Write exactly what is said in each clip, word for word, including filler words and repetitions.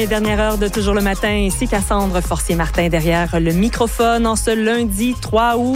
Dernière heure de Toujours le matin, ici Cassandre Forcier-Martin derrière le microphone en ce lundi trois août.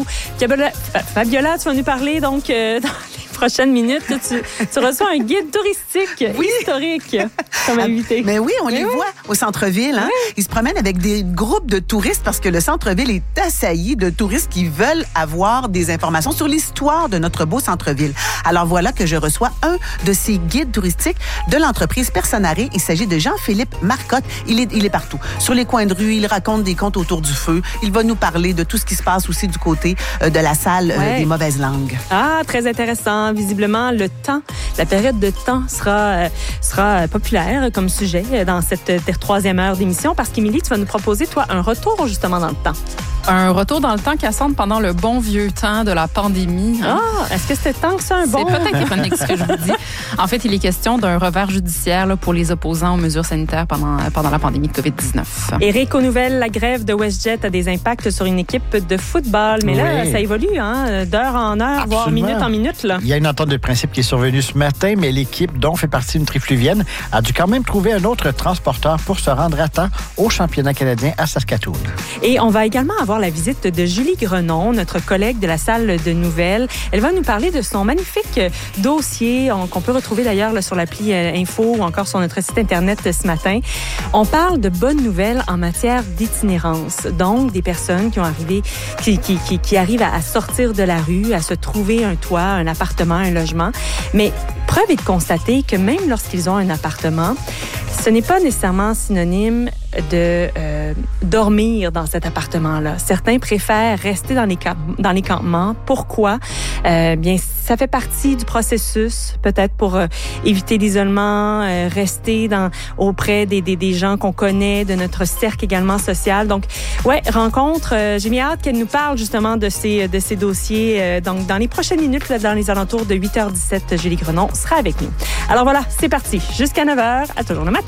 Fabiola, tu vas nous parler donc euh, dans les prochaines minutes. Tu, tu reçois un guide touristique oui. historique comme invité. Mais oui, on Mais les oui. voit au centre-ville. Hein? Oui. Ils se promènent avec des groupes de touristes parce que le centre-ville est assailli de touristes qui veulent avoir des informations sur l'histoire de notre beau centre-ville. Alors voilà que je reçois un de ces guides touristiques de l'entreprise Personare. Il s'agit de Jean-Philippe Marcotte. Il est, il est partout. Sur les coins de rue, il raconte des contes autour du feu. Il va nous parler de tout ce qui se passe aussi du côté euh, de la salle euh, ouais. des mauvaises langues. Ah, très intéressant. Visiblement, le temps, la période de temps sera, euh, sera populaire comme sujet dans cette euh, troisième heure d'émission parce qu'Émilie, tu vas nous proposer, toi, un retour justement dans le temps. Un retour dans le temps, Cassandre, pendant le bon vieux temps de la pandémie. Hein? Ah, est-ce que c'était tant que ça un bon? C'est peut-être ironique ce que je vous dis. En fait, il est question d'un revers judiciaire là, pour les opposants aux mesures sanitaires pendant, pendant la pandémie de covid dix-neuf. Éric, aux nouvelles, la grève de WestJet a des impacts sur une équipe de football. Mais là, oui. ça évolue, hein, d'heure en heure, Absolument. voire minute en minute. Là. Il y a une entente de principe qui est survenue ce matin, mais l'équipe, dont fait partie une trifluvienne, a dû quand même trouver un autre transporteur pour se rendre à temps au championnat canadien à Saskatoon. Et on va également avoir la visite de Julie Grenon, notre collègue de la salle de nouvelles. Elle va nous parler de son magnifique dossier qu'on peut retrouver d'ailleurs là, sur l'appli Info ou encore sur notre site Internet ce matin. On parle de bonnes nouvelles en matière d'itinérance. Donc, des personnes qui ont arrivé, qui, qui, qui, qui arrivent à sortir de la rue, à se trouver un toit, un appartement, un logement. Mais preuve est de constater que même lorsqu'ils ont un appartement, ce n'est pas nécessairement synonyme de euh, dormir dans cet appartement-là. Certains préfèrent rester dans les, camp- dans les campements. Pourquoi? Euh, bien, ça fait partie du processus, peut-être pour euh, éviter l'isolement, euh, rester dans, auprès des, des, des gens qu'on connaît, de notre cercle également social. Donc, ouais, rencontre. Euh, j'ai mis hâte qu'elle nous parle justement de ces, de ces dossiers. Euh, donc, dans les prochaines minutes, là, dans les alentours de huit heures dix-sept, Julie Grenon sera avec nous. Alors voilà, c'est parti. Jusqu'à neuf heures, à Toujours le matin.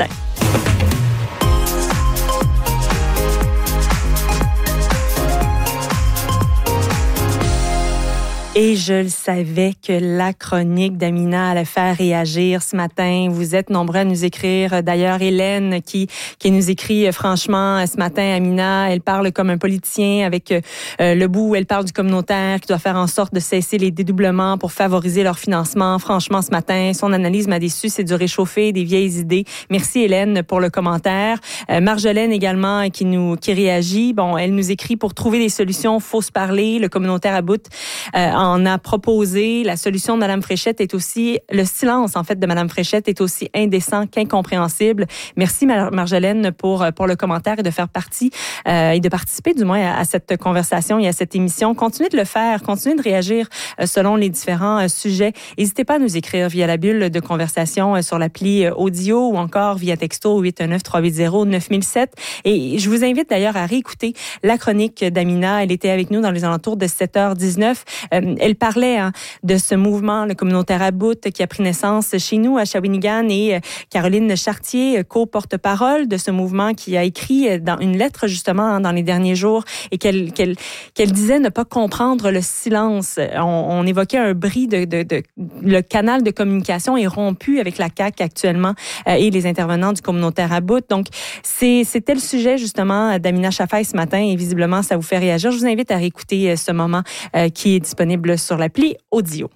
Et je le savais que la chronique d'Amina allait faire réagir ce matin. Vous êtes nombreux à nous écrire. D'ailleurs, Hélène qui qui nous écrit franchement ce matin, Amina, elle parle comme un politicien avec euh, le bout où elle parle du communautaire qui doit faire en sorte de cesser les dédoublements pour favoriser leur financement. Franchement, ce matin, son analyse m'a déçue. C'est du réchauffé, des vieilles idées. Merci Hélène pour le commentaire. Euh, Marjolaine également qui nous qui réagit. Bon, elle nous écrit pour trouver des solutions, faut se parler. Le communautaire à bout euh, en a proposé. La solution de Mme Fréchette est aussi, le silence, en fait, de Mme Fréchette est aussi indécent qu'incompréhensible. Merci, Mar- Marjolaine, pour, pour le commentaire et de faire partie euh, et de participer, du moins, à, à cette conversation et à cette émission. Continuez de le faire. Continuez de réagir euh, selon les différents euh, sujets. N'hésitez pas à nous écrire via la bulle de conversation euh, sur l'appli euh, audio ou encore via texto huit un neuf trois huit zéro neuf zéro zéro sept. Et je vous invite d'ailleurs à réécouter la chronique d'Amina. Elle était avec nous dans les alentours de sept heures dix-neuf. Euh, elle parlait hein, de ce mouvement, le communautaire à bout, qui a pris naissance chez nous à Shawinigan, et euh, Caroline Chartier, co-porte-parole de ce mouvement, qui a écrit dans une lettre justement hein, dans les derniers jours, et qu'elle qu'elle qu'elle disait ne pas comprendre le silence. On, on évoquait un bris de, de, de le canal de communication est rompu avec la C A Q actuellement euh, et les intervenants du communautaire à bout. Donc c'est c'était le sujet justement d'Amina Chaffaï ce matin, et visiblement ça vous fait réagir. Je vous invite à réécouter ce moment euh, qui est disponible sur l'appli audio.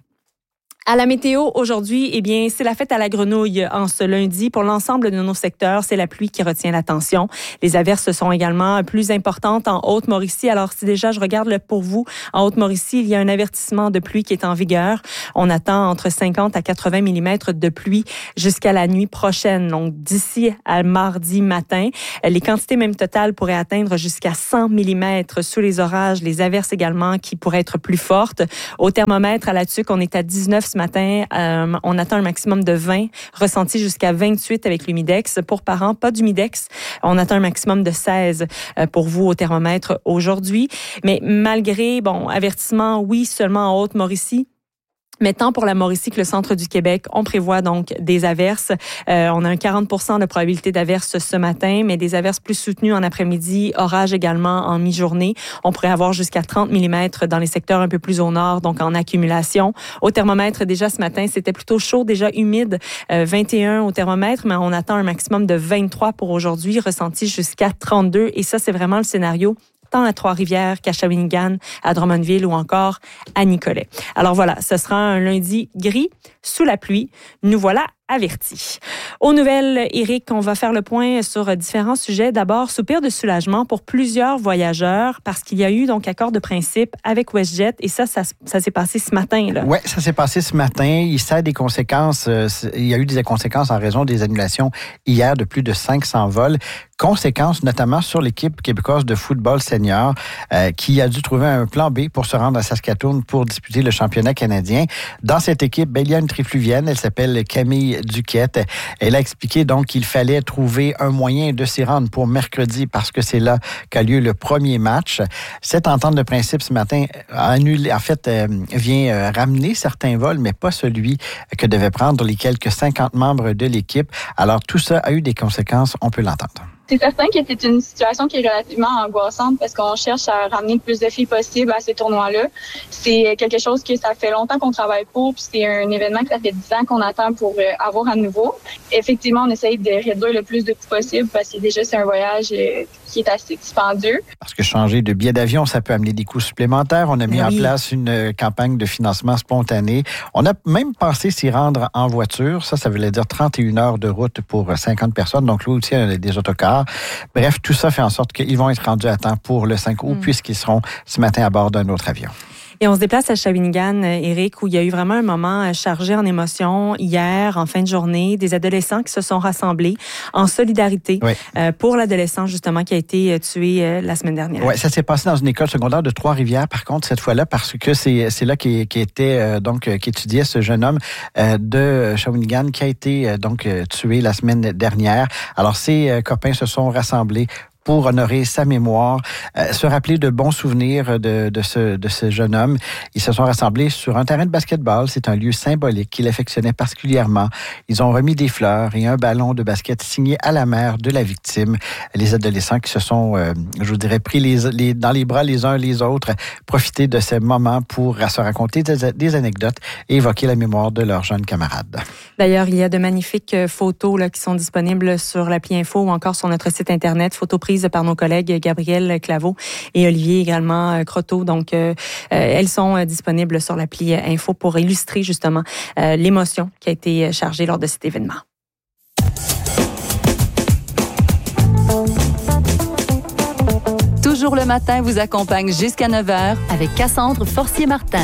À la météo, aujourd'hui, eh bien, c'est la fête à la grenouille en ce lundi. Pour l'ensemble de nos secteurs, c'est la pluie qui retient l'attention. Les averses sont également plus importantes en Haute-Mauricie. Alors, si déjà je regarde pour vous, en Haute-Mauricie, il y a un avertissement de pluie qui est en vigueur. On attend entre cinquante à quatre-vingts millimètres de pluie jusqu'à la nuit prochaine. Donc, d'ici à mardi matin, les quantités même totales pourraient atteindre jusqu'à cent millimètres sous les orages. Les averses également qui pourraient être plus fortes. Au thermomètre, à la Tuque, on est à dix-neuf ce matin. Euh, on attend un maximum de vingt, ressenti jusqu'à vingt-huit avec l'humidex. Pour parents, pas d'humidex. On attend un maximum de seize euh, pour vous au thermomètre aujourd'hui. Mais malgré, bon, avertissement, oui, seulement en Haute-Mauricie. Mais tant pour la Mauricie que le centre du Québec, on prévoit donc des averses. Euh, on a un quarante pour cent de probabilité d'averses ce matin, mais des averses plus soutenues en après-midi, orage également en mi-journée. On pourrait avoir jusqu'à trente millimètres dans les secteurs un peu plus au nord, donc en accumulation. Au thermomètre, déjà ce matin, c'était plutôt chaud, déjà humide, euh, vingt et un au thermomètre, mais on attend un maximum de vingt-trois pour aujourd'hui, ressenti jusqu'à trente-deux. Et ça, c'est vraiment le scénario tant à Trois-Rivières qu'à Shawinigan, à Drummondville ou encore à Nicolet. Alors voilà, ce sera un lundi gris, sous la pluie. Nous voilà avertis. Aux nouvelles, Éric, on va faire le point sur différents sujets. D'abord, soupir de soulagement pour plusieurs voyageurs parce qu'il y a eu donc accord de principe avec WestJet et ça, ça, ça s'est passé ce matin. Oui, ça s'est passé ce matin. Il sert des conséquences. Euh, il y a eu des conséquences en raison des annulations hier de plus de cinq cents vols. Conséquences notamment sur l'équipe québécoise de football senior euh, qui a dû trouver un plan B pour se rendre à Saskatoon pour disputer le championnat canadien. Dans cette équipe, ben, il y a une trifluvienne. Elle s'appelle Camille Duquette. Elle a expliqué donc qu'il fallait trouver un moyen de s'y rendre pour mercredi parce que c'est là qu'a lieu le premier match. Cette entente de principe ce matin a annulé, en fait, euh, vient euh, ramener certains vols, mais pas celui que devaient prendre les quelques cinquante membres de l'équipe. Alors tout ça a eu des conséquences, on peut l'entendre. C'est certain que c'est une situation qui est relativement angoissante parce qu'on cherche à ramener le plus de filles possible à ces tournois-là. C'est quelque chose que ça fait longtemps qu'on travaille pour, puis c'est un événement que ça fait dix ans qu'on attend pour avoir à nouveau. Effectivement, on essaye de réduire le plus de coûts possible parce que déjà, c'est un voyage qui est assez dispendieux. Parce que changer de billet d'avion, ça peut amener des coûts supplémentaires. On a mis oui. en place une campagne de financement spontané. On a même pensé s'y rendre en voiture. Ça, ça voulait dire trente et une heures de route pour cinquante personnes. Donc là aussi, on a des autocars. Bref, tout ça fait en sorte qu'ils vont être rendus à temps pour le cinq août, mmh. puisqu'ils seront ce matin à bord d'un autre avion. Et on se déplace à Shawinigan, Éric, où il y a eu vraiment un moment chargé en émotions hier, en fin de journée, des adolescents qui se sont rassemblés en solidarité oui. euh, pour l'adolescent, justement, qui a été tué euh, la semaine dernière. Oui, ça s'est passé dans une école secondaire de Trois-Rivières, par contre, cette fois-là, parce que c'est, c'est là qui, qui était, euh, donc, qui étudiait ce jeune homme euh, de Shawinigan qui a été, euh, donc, tué la semaine dernière. Alors, ses euh, copains se sont rassemblés pour honorer sa mémoire, euh, se rappeler de bons souvenirs de, de, ce, de ce jeune homme. Ils se sont rassemblés sur un terrain de basketball. C'est un lieu symbolique qu'il affectionnait particulièrement. Ils ont remis des fleurs et un ballon de basket signé à la mère de la victime. Les adolescents qui se sont, euh, je vous dirais, pris les, les, dans les bras les uns les autres, profiter de ces moments pour se raconter des, des anecdotes et évoquer la mémoire de leurs jeunes camarades. D'ailleurs, il y a de magnifiques photos là, qui sont disponibles sur l'appli Info ou encore sur notre site Internet. Photos prises par nos collègues Gabriel Claveau et Olivier également Croteau. Donc, euh, elles sont disponibles sur l'appli Info pour illustrer justement euh, l'émotion qui a été chargée lors de cet événement. Toujours le matin vous accompagne jusqu'à neuf heures avec Cassandre Forcier-Martin.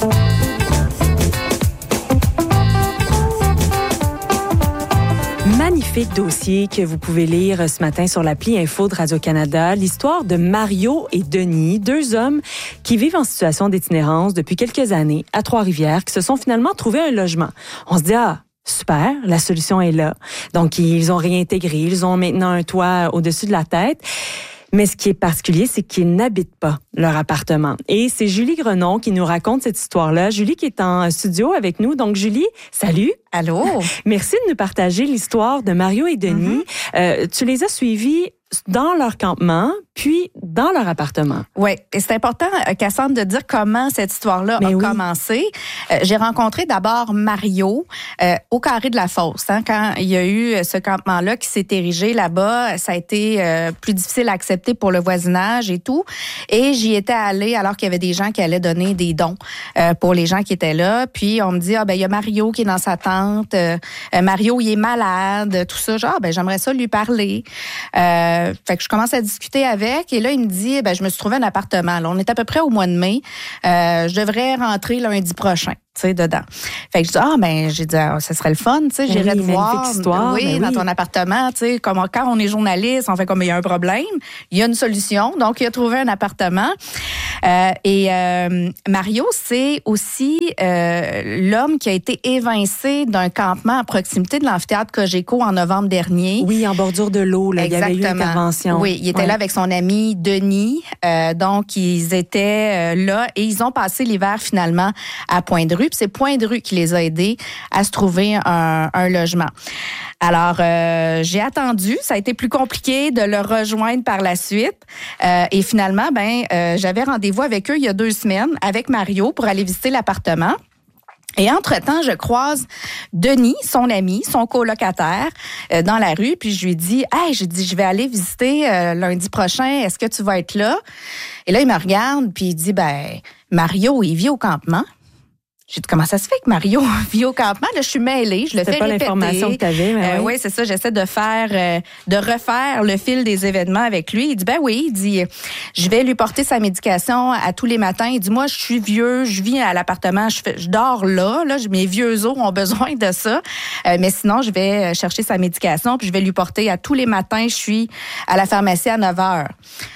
Magnifique dossier que vous pouvez lire ce matin sur l'appli Info de Radio-Canada. L'histoire de Mario et Denis, deux hommes qui vivent en situation d'itinérance depuis quelques années à Trois-Rivières, qui se sont finalement trouvés un logement. On se dit, ah, super, la solution est là. Donc, ils ont réintégré, ils ont maintenant un toit au-dessus de la tête. Mais ce qui est particulier, c'est qu'ils n'habitent pas leur appartement. Et c'est Julie Grenon qui nous raconte cette histoire-là. Julie qui est en studio avec nous. Donc, Julie, salut. Allô. Merci de nous partager l'histoire de Mario et Denis. Mm-hmm. Euh, tu les as suivis dans leur campement, puis dans leur appartement. Oui, et c'est important, Cassandre, de dire comment cette histoire-là Mais a oui. commencé. Euh, j'ai rencontré d'abord Mario euh, au Carré de la Fosse. Hein, quand il y a eu ce campement-là qui s'est érigé là-bas, ça a été euh, plus difficile à accepter pour le voisinage et tout. Et j'y étais allée alors qu'il y avait des gens qui allaient donner des dons euh, pour les gens qui étaient là. Puis on me dit, ah ben il y a Mario qui est dans sa tente. Euh, Mario, il est malade, tout ça. Genre, ah, ben j'aimerais ça lui parler. Euh, fait que je commence à discuter avec et là, il me dit, ben je me suis trouvé un appartement. Là, on est à peu près au mois de mai. Euh, je devrais rentrer lundi prochain. Tu sais, dedans. Fait que je dis, ah, ben, j'ai dit, ah, ça serait le fun, tu sais, j'irais oui, te voir. Histoire, oui, oui, dans ton appartement, tu sais, comme quand on est journaliste, on fait comme il y a un problème, il y a une solution. Donc, il a trouvé un appartement. Euh, et euh, Mario, c'est aussi euh, l'homme qui a été évincé d'un campement à proximité de l'amphithéâtre Cogeco en novembre dernier. Oui, en bordure de l'eau, là, il y avait eu une intervention. Oui, il était ouais. là avec son ami Denis. Euh, donc, ils étaient euh, là et ils ont passé l'hiver finalement à Pointe-de-Rue. Puis c'est Pointe-de-Rue qui les a aidés à se trouver un, un logement. Alors, euh, j'ai attendu. Ça a été plus compliqué de le rejoindre par la suite. Euh, et finalement, ben, euh, j'avais rendez-vous avec eux il y a deux semaines avec Mario pour aller visiter l'appartement. Et entre-temps, je croise Denis, son ami, son colocataire, euh, dans la rue. Puis je lui dis, « Hey, je dis, je vais aller visiter euh, lundi prochain. Est-ce que tu vas être là? » Et là, il me regarde, puis il dit, « Ben, Mario, il vit au campement. » J'ai dit, comment ça se fait que Mario vit au campement? Là, je suis mêlée, je le fais répéter. C'est pas l'information que tu avais, mais euh, oui. Oui, c'est ça, j'essaie de faire, euh, de refaire le fil des événements avec lui. Il dit, ben oui, il dit, je vais lui porter sa médication à tous les matins. Il dit, moi, je suis vieux, je vis à l'appartement, je, fais, je dors là, là, mes vieux os ont besoin de ça. Euh, mais sinon, je vais chercher sa médication, puis je vais lui porter à tous les matins. Je suis à la pharmacie à neuf heures,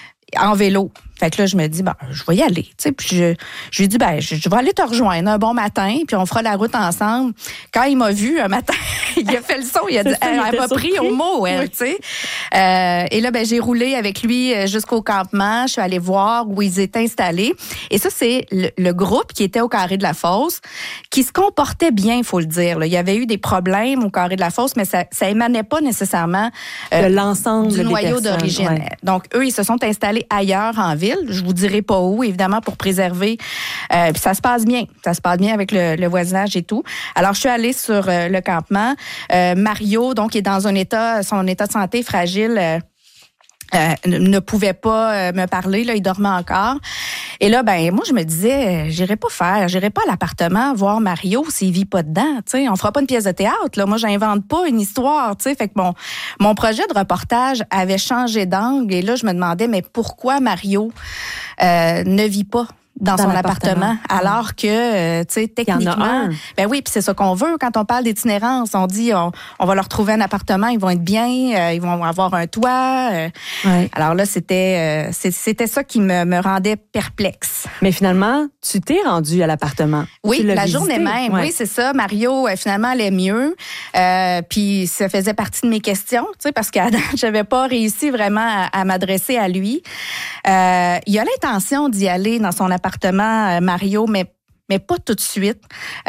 en vélo. Fait que là, je me dis, ben, je vais y aller. Tu sais, puis je, je lui dis, ben, je, je vais aller te rejoindre un bon matin, puis on fera la route ensemble. Quand il m'a vu un matin, il a fait le saut, il a dit, ça, elle, elle m'a pris au mot, elle, oui. tu sais. Euh, et là, ben, j'ai roulé avec lui jusqu'au campement. Je suis allée voir où ils étaient installés. Et ça, c'est le, le groupe qui était au Carré de la Fosse, qui se comportait bien, il faut le dire. Là. Il y avait eu des problèmes au Carré de la Fosse, mais ça, ça émanait pas nécessairement euh, de l'ensemble du noyau d'origine. Ouais. Donc, eux, ils se sont installés ailleurs en ville. Je vous dirai pas où, évidemment, pour préserver. Euh, puis ça se passe bien. Ça se passe bien avec le, le voisinage et tout. Alors, je suis allée sur euh, le campement. Euh, Mario, donc, est dans un état, son état de santé fragile. Euh, Euh, ne pouvait pas euh, me parler, là, il dormait encore. Et là, ben moi, je me disais, euh, j'irai pas faire, j'irai pas à l'appartement voir Mario s'il vit pas dedans, tu sais. On fera pas une pièce de théâtre, là. Moi, j'invente pas une histoire, tu sais. Fait que mon, mon projet de reportage avait changé d'angle. Et là, je me demandais, mais pourquoi Mario euh, ne vit pas dans, dans son appartement, alors que, euh, tu sais, techniquement, ben oui, puis c'est ça qu'on veut quand on parle d'itinérance. On dit, on, on va leur trouver un appartement, ils vont être bien, euh, ils vont avoir un toit. Euh. Ouais. Alors là, c'était, euh, c'était ça qui me, me rendait perplexe. Mais finalement, tu t'es rendu à l'appartement. Oui, la visité. journée même. Ouais. Oui, c'est ça. Mario, euh, finalement, allait mieux. Euh, puis ça faisait partie de mes questions, tu sais, parce qu'à date, j'avais pas réussi vraiment à, à m'adresser à lui. Euh, il a l'intention d'y aller dans son appartement. appartement, Mario, mais mais pas tout de suite.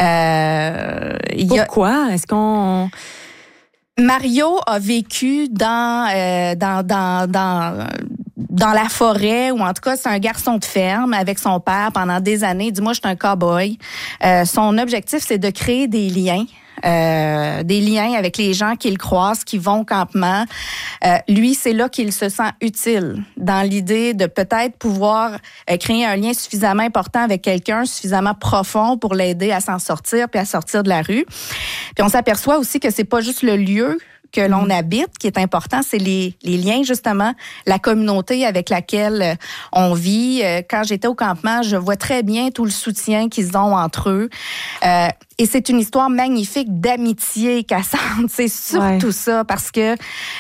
Euh, Pourquoi? A... Est-ce qu'on... Mario a vécu dans, euh, dans, dans, dans, dans la forêt, ou en tout cas, c'est un garçon de ferme avec son père pendant des années. Il dit, moi, je suis un cow-boy. Euh, son objectif, c'est de créer des liens. Euh, des liens avec les gens qu'il croise, qui vont au campement. Euh, lui, c'est là qu'il se sent utile, dans l'idée de peut-être pouvoir euh, créer un lien suffisamment important avec quelqu'un, suffisamment profond pour l'aider à s'en sortir puis à sortir de la rue. Puis on s'aperçoit aussi que c'est pas juste le lieu que l'on habite qui est important, c'est les, les liens, justement, la communauté avec laquelle on vit. Quand j'étais au campement, je vois très bien tout le soutien qu'ils ont entre eux. Euh, et c'est une histoire magnifique d'amitié, Cassandre. C'est surtout ouais. ça, parce que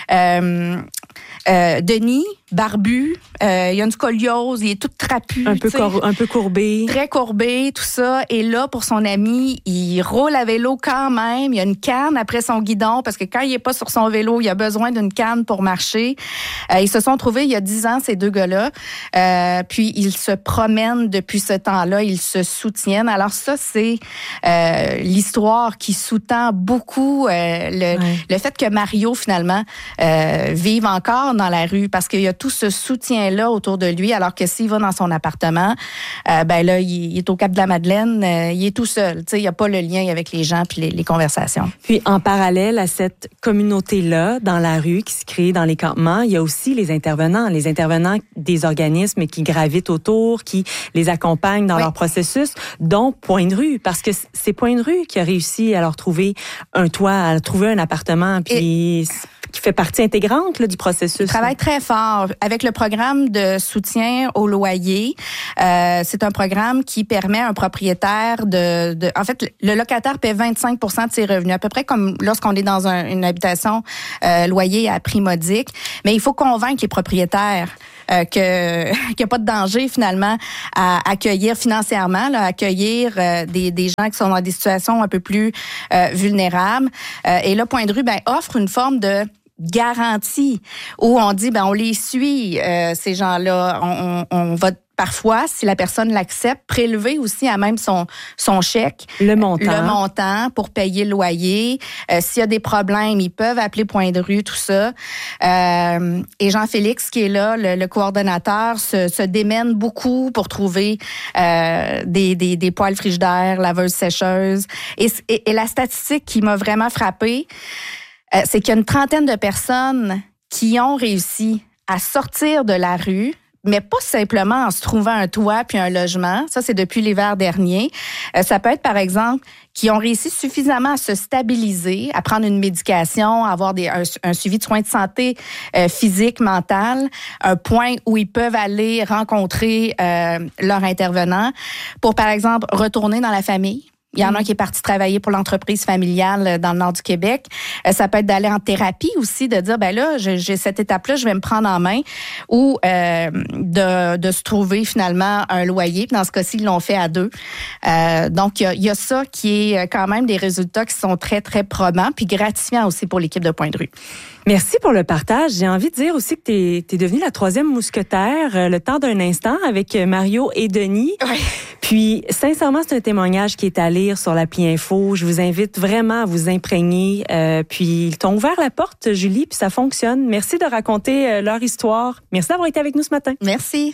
euh, euh, Denis, barbu, euh, il a une scoliose, il est tout trapu. Un peu, cor- un peu courbé. Très courbé, tout ça. Et là, pour son ami, il roule à vélo quand même. Il y a une canne après son guidon, parce que quand il est pas sur son vélo, il a besoin d'une canne pour marcher. Euh, ils se sont trouvés il y a dix ans, ces deux gars-là. Euh, puis, ils se promènent depuis ce temps-là. Ils se soutiennent. Alors ça, c'est euh, l'histoire qui sous-tend beaucoup euh, le, ouais. le fait que Mario, finalement, euh, vive encore dans la rue, parce qu'il y a tout ce soutien-là autour de lui, alors que s'il va dans son appartement, euh, ben là, il, il est au Cap de la Madeleine, euh, il est tout seul. Tu sais, il n'y a pas le lien avec les gens puis les, les conversations. Puis, en parallèle à cette communauté-là, dans la rue, qui se crée dans les campements, il y a aussi les intervenants, les intervenants des organismes qui gravitent autour, qui les accompagnent dans oui. leur processus, dont Pointe-de-Rue, parce que c'est Pointe-de-Rue qui a réussi à leur trouver un toit, à trouver un appartement, puis... Et... qui fait partie intégrante là, du processus. Il travaille très fort avec le programme de soutien au loyer. Euh, c'est un programme qui permet à un propriétaire de, de... En fait, le locataire paie vingt-cinq pour cent de ses revenus, à peu près comme lorsqu'on est dans un, une habitation euh, loyer à prix modique. Mais il faut convaincre les propriétaires euh, que qu'il n'y a pas de danger finalement à accueillir financièrement, là, à accueillir euh, des, des gens qui sont dans des situations un peu plus euh, vulnérables. Euh, et là, Point de rue ben, offre une forme de garantie où on dit ben on les suit, euh, ces gens-là, on, on, on va parfois, si la personne l'accepte, prélever aussi à même son son chèque, le montant, le montant pour payer le loyer. Euh, s'il y a des problèmes, ils peuvent appeler Point de rue, tout ça. Euh, et Jean-Félix, qui est là, le, le coordonnateur, se, se démène beaucoup pour trouver euh, des, des, des poêles frigidaires, laveuses sécheuses. Et, et, et la statistique qui m'a vraiment frappée, euh, c'est qu'il y a une trentaine de personnes qui ont réussi à sortir de la rue, mais pas simplement en se trouvant un toit puis un logement. Ça, c'est depuis l'hiver dernier. Euh, ça peut être, par exemple, qui ont réussi suffisamment à se stabiliser, à prendre une médication, à avoir des, un, un suivi de soins de santé euh, physique, mental, un point où ils peuvent aller rencontrer euh, leur intervenant pour, par exemple, retourner dans la famille. Il y en a un qui est parti travailler pour l'entreprise familiale dans le nord du Québec. Euh, ça peut être d'aller en thérapie aussi, de dire, ben là, j'ai, j'ai cette étape-là, je vais me prendre en main. Ou euh, de, de se trouver finalement un loyer. Puis dans ce cas-ci, ils l'ont fait à deux. Euh, donc, il y a, il y a ça qui est quand même des résultats qui sont très, très probants, puis gratifiants aussi pour l'équipe de Point de rue. Merci pour le partage. J'ai envie de dire aussi que t'es, t'es devenue la troisième mousquetaire euh, le temps d'un instant avec Mario et Denis. Oui. Puis, sincèrement, c'est un témoignage qui est à lire sur l'appli Info. Je vous invite vraiment à vous imprégner. Euh, puis, ils t'ont ouvert la porte, Julie, puis ça fonctionne. Merci de raconter euh, leur histoire. Merci d'avoir été avec nous ce matin. Merci.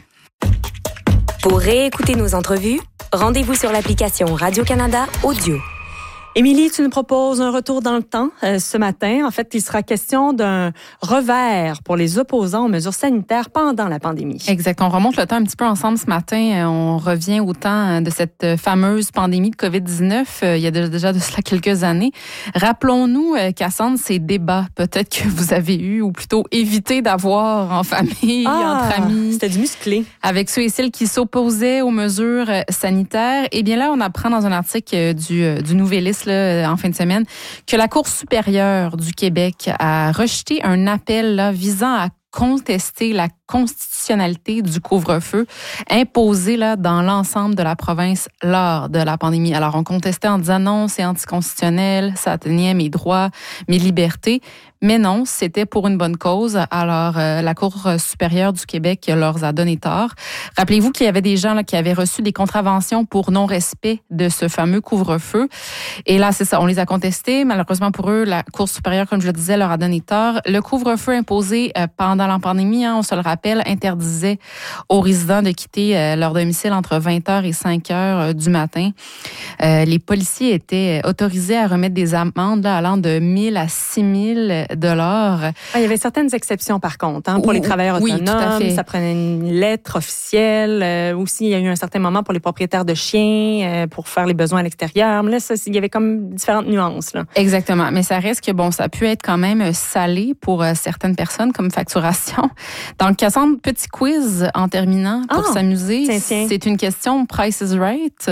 Pour réécouter nos entrevues, rendez-vous sur l'application Radio-Canada Audio. Émilie, tu nous proposes un retour dans le temps euh, ce matin. En fait, il sera question d'un revers pour les opposants aux mesures sanitaires pendant la pandémie. Exact. On remonte le temps un petit peu ensemble ce matin. On revient au temps de cette fameuse pandémie de covid dix-neuf. Il y a déjà de cela quelques années. Rappelons-nous, Cassandre, ces débats peut-être que vous avez eu ou plutôt évité d'avoir en famille, ah, entre amis. C'était du musclé. Avec ceux et celles qui s'opposaient aux mesures sanitaires. Eh bien là, on apprend dans un article du, du Nouvelliste là, en fin de semaine, que la Cour supérieure du Québec a rejeté un appel là, visant à contester la constitutionnalité du couvre-feu imposé là, dans l'ensemble de la province lors de la pandémie. Alors, on contestait en disant non, c'est anticonstitutionnel, ça atteignait mes droits, mes libertés. Mais non, c'était pour une bonne cause. Alors, euh, la Cour supérieure du Québec leur a donné tort. Rappelez-vous qu'il y avait des gens là, qui avaient reçu des contraventions pour non-respect de ce fameux couvre-feu. Et là, c'est ça, on les a contestés. Malheureusement pour eux, la Cour supérieure, comme je le disais, leur a donné tort. Le couvre-feu imposé euh, pendant la pandémie, hein, on se le rappelle, interdisait aux résidents de quitter euh, leur domicile entre vingt heures et cinq heures euh, du matin. Euh, les policiers étaient autorisés à remettre des amendes là, allant de mille à six mille dollars. Ah, il y avait certaines exceptions, par contre, hein, pour les travailleurs oui, autonomes. Tout à fait. Ça prenait une lettre officielle. Euh, aussi, il y a eu un certain moment pour les propriétaires de chiens, euh, pour faire les besoins à l'extérieur. Mais là, ça, il y avait comme différentes nuances. Là. Exactement. Mais ça reste que, bon, ça a pu être quand même salé pour euh, certaines personnes comme facturation. Donc, Cassandre, petit quiz en terminant pour ah, s'amuser. Tiens, tiens. C'est une question Price is Right.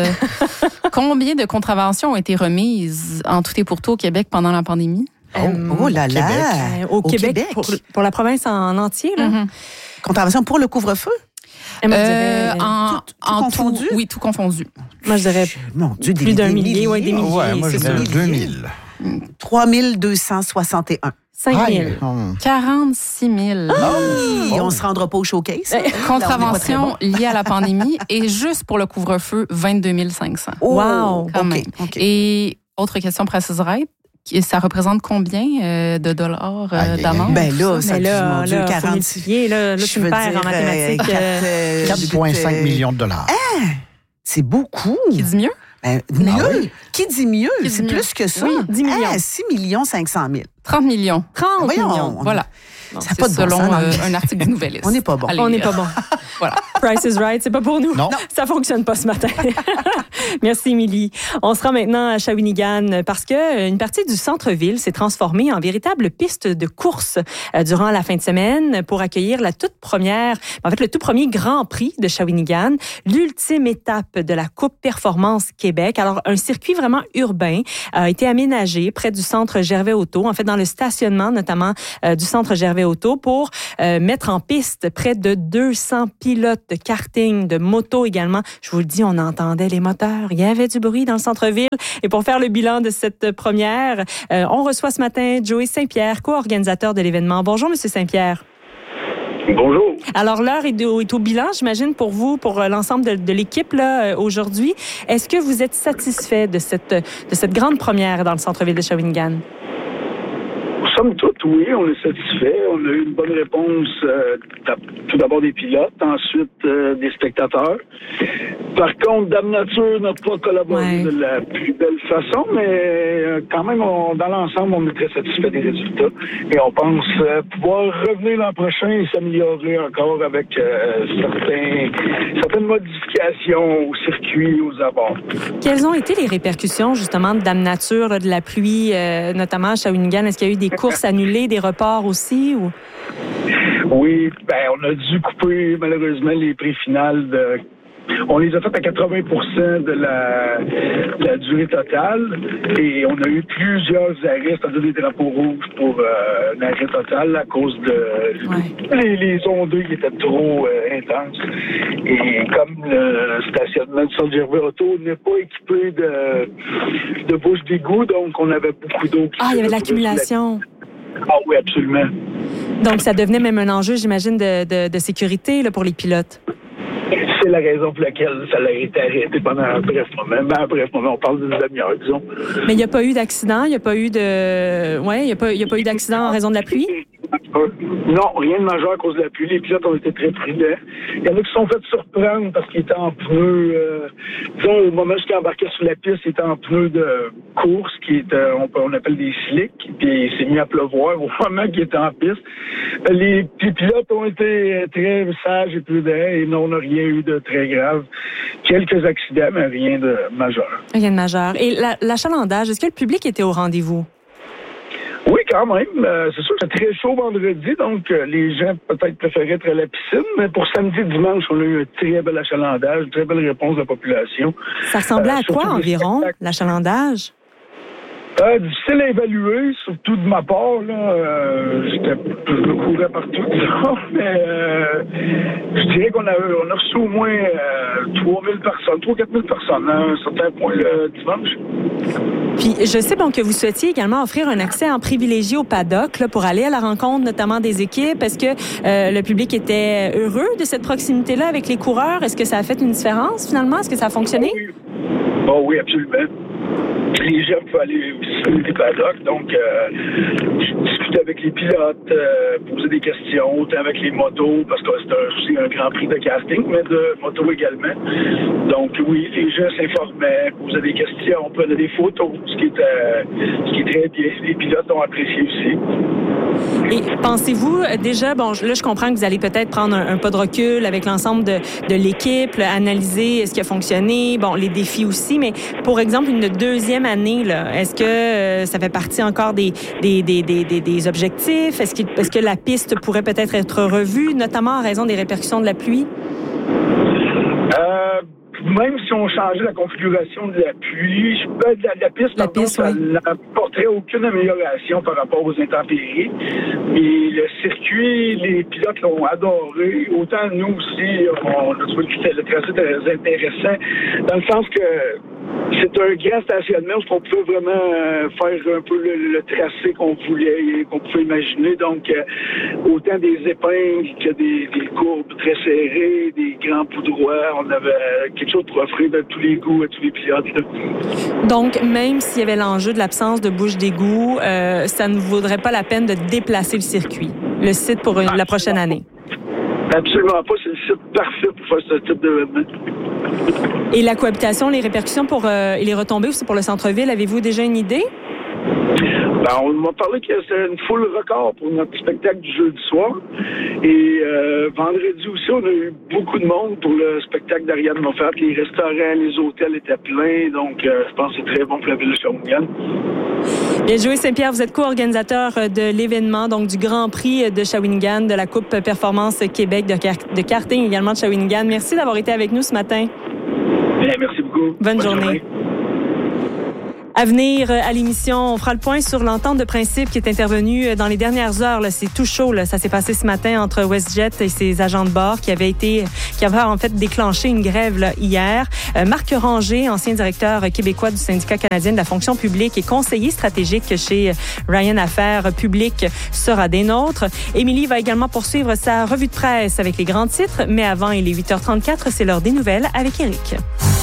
Combien de contraventions ont été remises en tout et pour tout au Québec pendant la pandémie? Oh, oh là là! Euh, au, au Québec, Québec. Pour, pour la province en entier. Là. Mm-hmm. Contravention pour le couvre-feu? Et moi, je Euh, dirais, en, tout- tout en confondu? Tout, oui, tout confondu. moi, je dirais Mon Dieu, des, plus d'un des millier, ouais, des milliers. Ouais, moi, je c'est dirais sûr. deux mille. trois mille deux cent soixante et un. cinq mille. Hum. quarante-six mille. Et on se rendra pas au showcase. Contraventions liées à la pandémie et juste pour le couvre-feu, vingt-deux mille cinq cents. Oh, Wow. Quand OK, même. OK. Et autre question précise, right? Ça représente combien euh, de dollars euh, Aïe, aïe, aïe. d'amende? Ben là, ça Mais là, mon Dieu, là, faut quarante. multiplier. Là, là Je tu me veux perds dire, en mathématiques. euh, euh, quatre, euh, quatre virgule cinq euh, millions de dollars. C'est beaucoup. Qui dit mieux? Ben, mieux. Ah oui. Qui dit mieux? Qui dit C'est mieux? plus que ça. Oui, dix millions. Hein, six millions cinq cent mille. trente millions. trente Voyons, millions. on- Voilà. Bon, ça n'a C'est pas de bon selon sens, euh, non? un article du Nouvelliste. On n'est pas bon. Allez, On n'est pas euh, bon. Voilà. Price is right, c'est pas pour nous. Non. Ça fonctionne pas ce matin. Merci, Émilie. On se rend maintenant à Shawinigan parce que une partie du centre-ville s'est transformée en véritable piste de course euh, durant la fin de semaine pour accueillir la toute première, en fait, le tout premier Grand Prix de Shawinigan, l'ultime étape de la Coupe Performance Québec. Alors, un circuit vraiment urbain a été aménagé près du centre Gervais Auto, en fait, dans le stationnement notamment euh, du centre Gervais Auto pour euh, mettre en piste près de deux cents pilotes de karting, de moto également. Je vous le dis, on entendait les moteurs. Il y avait du bruit dans le centre-ville. Et pour faire le bilan de cette première, euh, on reçoit ce matin Joey Saint-Pierre, co-organisateur de l'événement. Bonjour, Monsieur Saint-Pierre. Bonjour. Alors, l'heure est, est au bilan, j'imagine, pour vous, pour l'ensemble de, de l'équipe là aujourd'hui. Est-ce que vous êtes satisfait de cette, de cette grande première dans le centre-ville de Shawinigan? Somme toute, oui, on est satisfait. On a eu une bonne réponse, euh, tout d'abord des pilotes, ensuite euh, des spectateurs. Par contre, Dame Nature n'a pas collaboré ouais. de la plus belle façon, mais euh, quand même, on, dans l'ensemble, on est très satisfait des résultats. Et on pense euh, pouvoir revenir l'an prochain et s'améliorer encore avec euh, certains, certaines modifications au circuit, aux abords. Quelles ont été les répercussions, justement, de Dame Nature, là, de la pluie, euh, notamment à Shawinigan? Est-ce qu'il y a eu des courses annulées, des reports aussi? Ou... Oui, ben on a dû couper malheureusement les prix finales de... On les a fait à quatre-vingts pour cent de la, de la durée totale et on a eu plusieurs arrêts, c'est-à-dire des drapeaux rouges pour euh, un arrêt total à cause de ouais. les, les ondées qui étaient trop euh, intenses. Et comme le stationnement du centre Gervais Auto n'est pas équipé de, de bouche d'égout, donc on avait beaucoup d'eau. Ah, il y avait de l'accumulation. Ah oui, absolument. Donc ça devenait même un enjeu, j'imagine, de, de, de sécurité là, pour les pilotes. C'est la raison pour laquelle ça a été arrêté pendant un bref moment. Ben, un bref moment, on parle d'une demi-heure, disons. Mais il n'y a pas eu d'accident, il n'y a pas eu de... Ouais, il n'y a pas, il y a pas eu d'accident en raison de la pluie? Non, rien de majeur à cause de la pluie. Les pilotes ont été très prudents. Il y en a qui se sont fait surprendre parce qu'ils étaient en pneus... Euh, disons, au moment où ils embarquaient sur la piste, ils étaient en pneus de course, qui est, on, on appelle des slicks, puis il s'est mis à pleuvoir au moment qu'il était en piste. Les, les pilotes ont été très sages et prudents et non, on n'a rien eu de très grave. Quelques accidents, mais rien de majeur. Rien de majeur. Et la, l'achalandage, est-ce que le public était au rendez-vous? Oui, quand même. Euh, c'est sûr que c'est très chaud vendredi, donc euh, les gens peut-être préféraient être à la piscine, mais pour samedi et dimanche, on a eu un très bel achalandage, une très belle réponse de la population. Ça ressemblait euh, à quoi environ, l'achalandage? Euh, difficile à évaluer, surtout de ma part. Là, euh, j'étais, je me courais partout, disons, mais euh, je dirais qu'on a, on a reçu au moins euh, trois mille personnes, trois à quatre mille personnes à un certain point le dimanche. Puis, je sais bon, que vous souhaitiez également offrir un accès en privilégié au paddock là, pour aller à la rencontre notamment des équipes. Est-ce que euh, le public était heureux de cette proximité-là avec les coureurs? Est-ce que ça a fait une différence finalement? Est-ce que ça a fonctionné? Oh oui, oh, oui absolument. Les gens peuvent aller visiter les paddocks, donc euh, discuter avec les pilotes, euh, poser des questions, autant avec les motos, parce que c'est aussi un, un grand prix de casting, mais de moto également. Donc oui, les gens s'informaient, posaient des questions, prenaient des photos, ce qui est, euh, ce qui est très bien. Les pilotes ont apprécié aussi. Et pensez-vous, déjà, bon, là, je comprends que vous allez peut-être prendre un, un pas de recul avec l'ensemble de, de l'équipe, là, analyser ce qui a fonctionné, bon, les défis aussi, mais pour exemple, une deuxième année, là, est-ce que euh, ça fait partie encore des, des, des, des, des, des objectifs? Est-ce que, est-ce que la piste pourrait peut-être être revue, notamment en raison des répercussions de la pluie? Euh... Même si on changeait la configuration de la pluie, de la, de la piste, la pardon, piste ça oui. n'apporterait aucune amélioration par rapport aux intempéries. Mais le circuit, les pilotes l'ont adoré. Autant nous aussi, on a trouvé le tracé très intéressant, dans le sens que c'est un grand stationnement où on pouvait vraiment faire un peu le, le tracé qu'on voulait, qu'on pouvait imaginer. Donc, autant des épingles que des, des courbes très serrées, des grands poudroirs. On avait quelque chose pour offrir de tous les goûts à tous les pilotes. Là. Donc, même s'il y avait l'enjeu de l'absence de bouche d'égout, euh, ça ne vaudrait pas la peine de déplacer le circuit, le site pour une, la prochaine année? Absolument pas. C'est le site parfait pour faire ce type d'événement. Et la cohabitation, les répercussions pour, euh, et les retombées aussi pour le centre-ville, avez-vous déjà une idée? Ben, on m'a parlé que c'était une foule record pour notre spectacle du jeudi soir. Et euh, vendredi aussi, on a eu beaucoup de monde pour le spectacle d'Ariane Moffat. Les restaurants, les hôtels étaient pleins. Donc, euh, je pense que c'est très bon pour la ville de Shawinigan. Bien, Joey Saint-Pierre, vous êtes co-organisateur de l'événement, donc du Grand Prix de Shawinigan, de la Coupe Performance Québec de, car- de karting également de Shawinigan. Merci d'avoir été avec nous ce matin. Bien, merci beaucoup. Bonne, Bonne journée. journée. À venir à l'émission, on fera le point sur l'entente de principe qui est intervenue dans les dernières heures. Là, c'est tout chaud. Là. Ça s'est passé ce matin entre WestJet et ses agents de bord qui avaient été, qui avaient en fait déclenché une grève là, hier. Euh, Marc Ranger, ancien directeur québécois du syndicat canadien de la fonction publique et conseiller stratégique chez Ryan Affaires publiques, sera des nôtres. Émilie va également poursuivre sa revue de presse avec les grands titres, mais avant, il est huit heures trente-quatre, c'est l'heure des nouvelles avec Éric.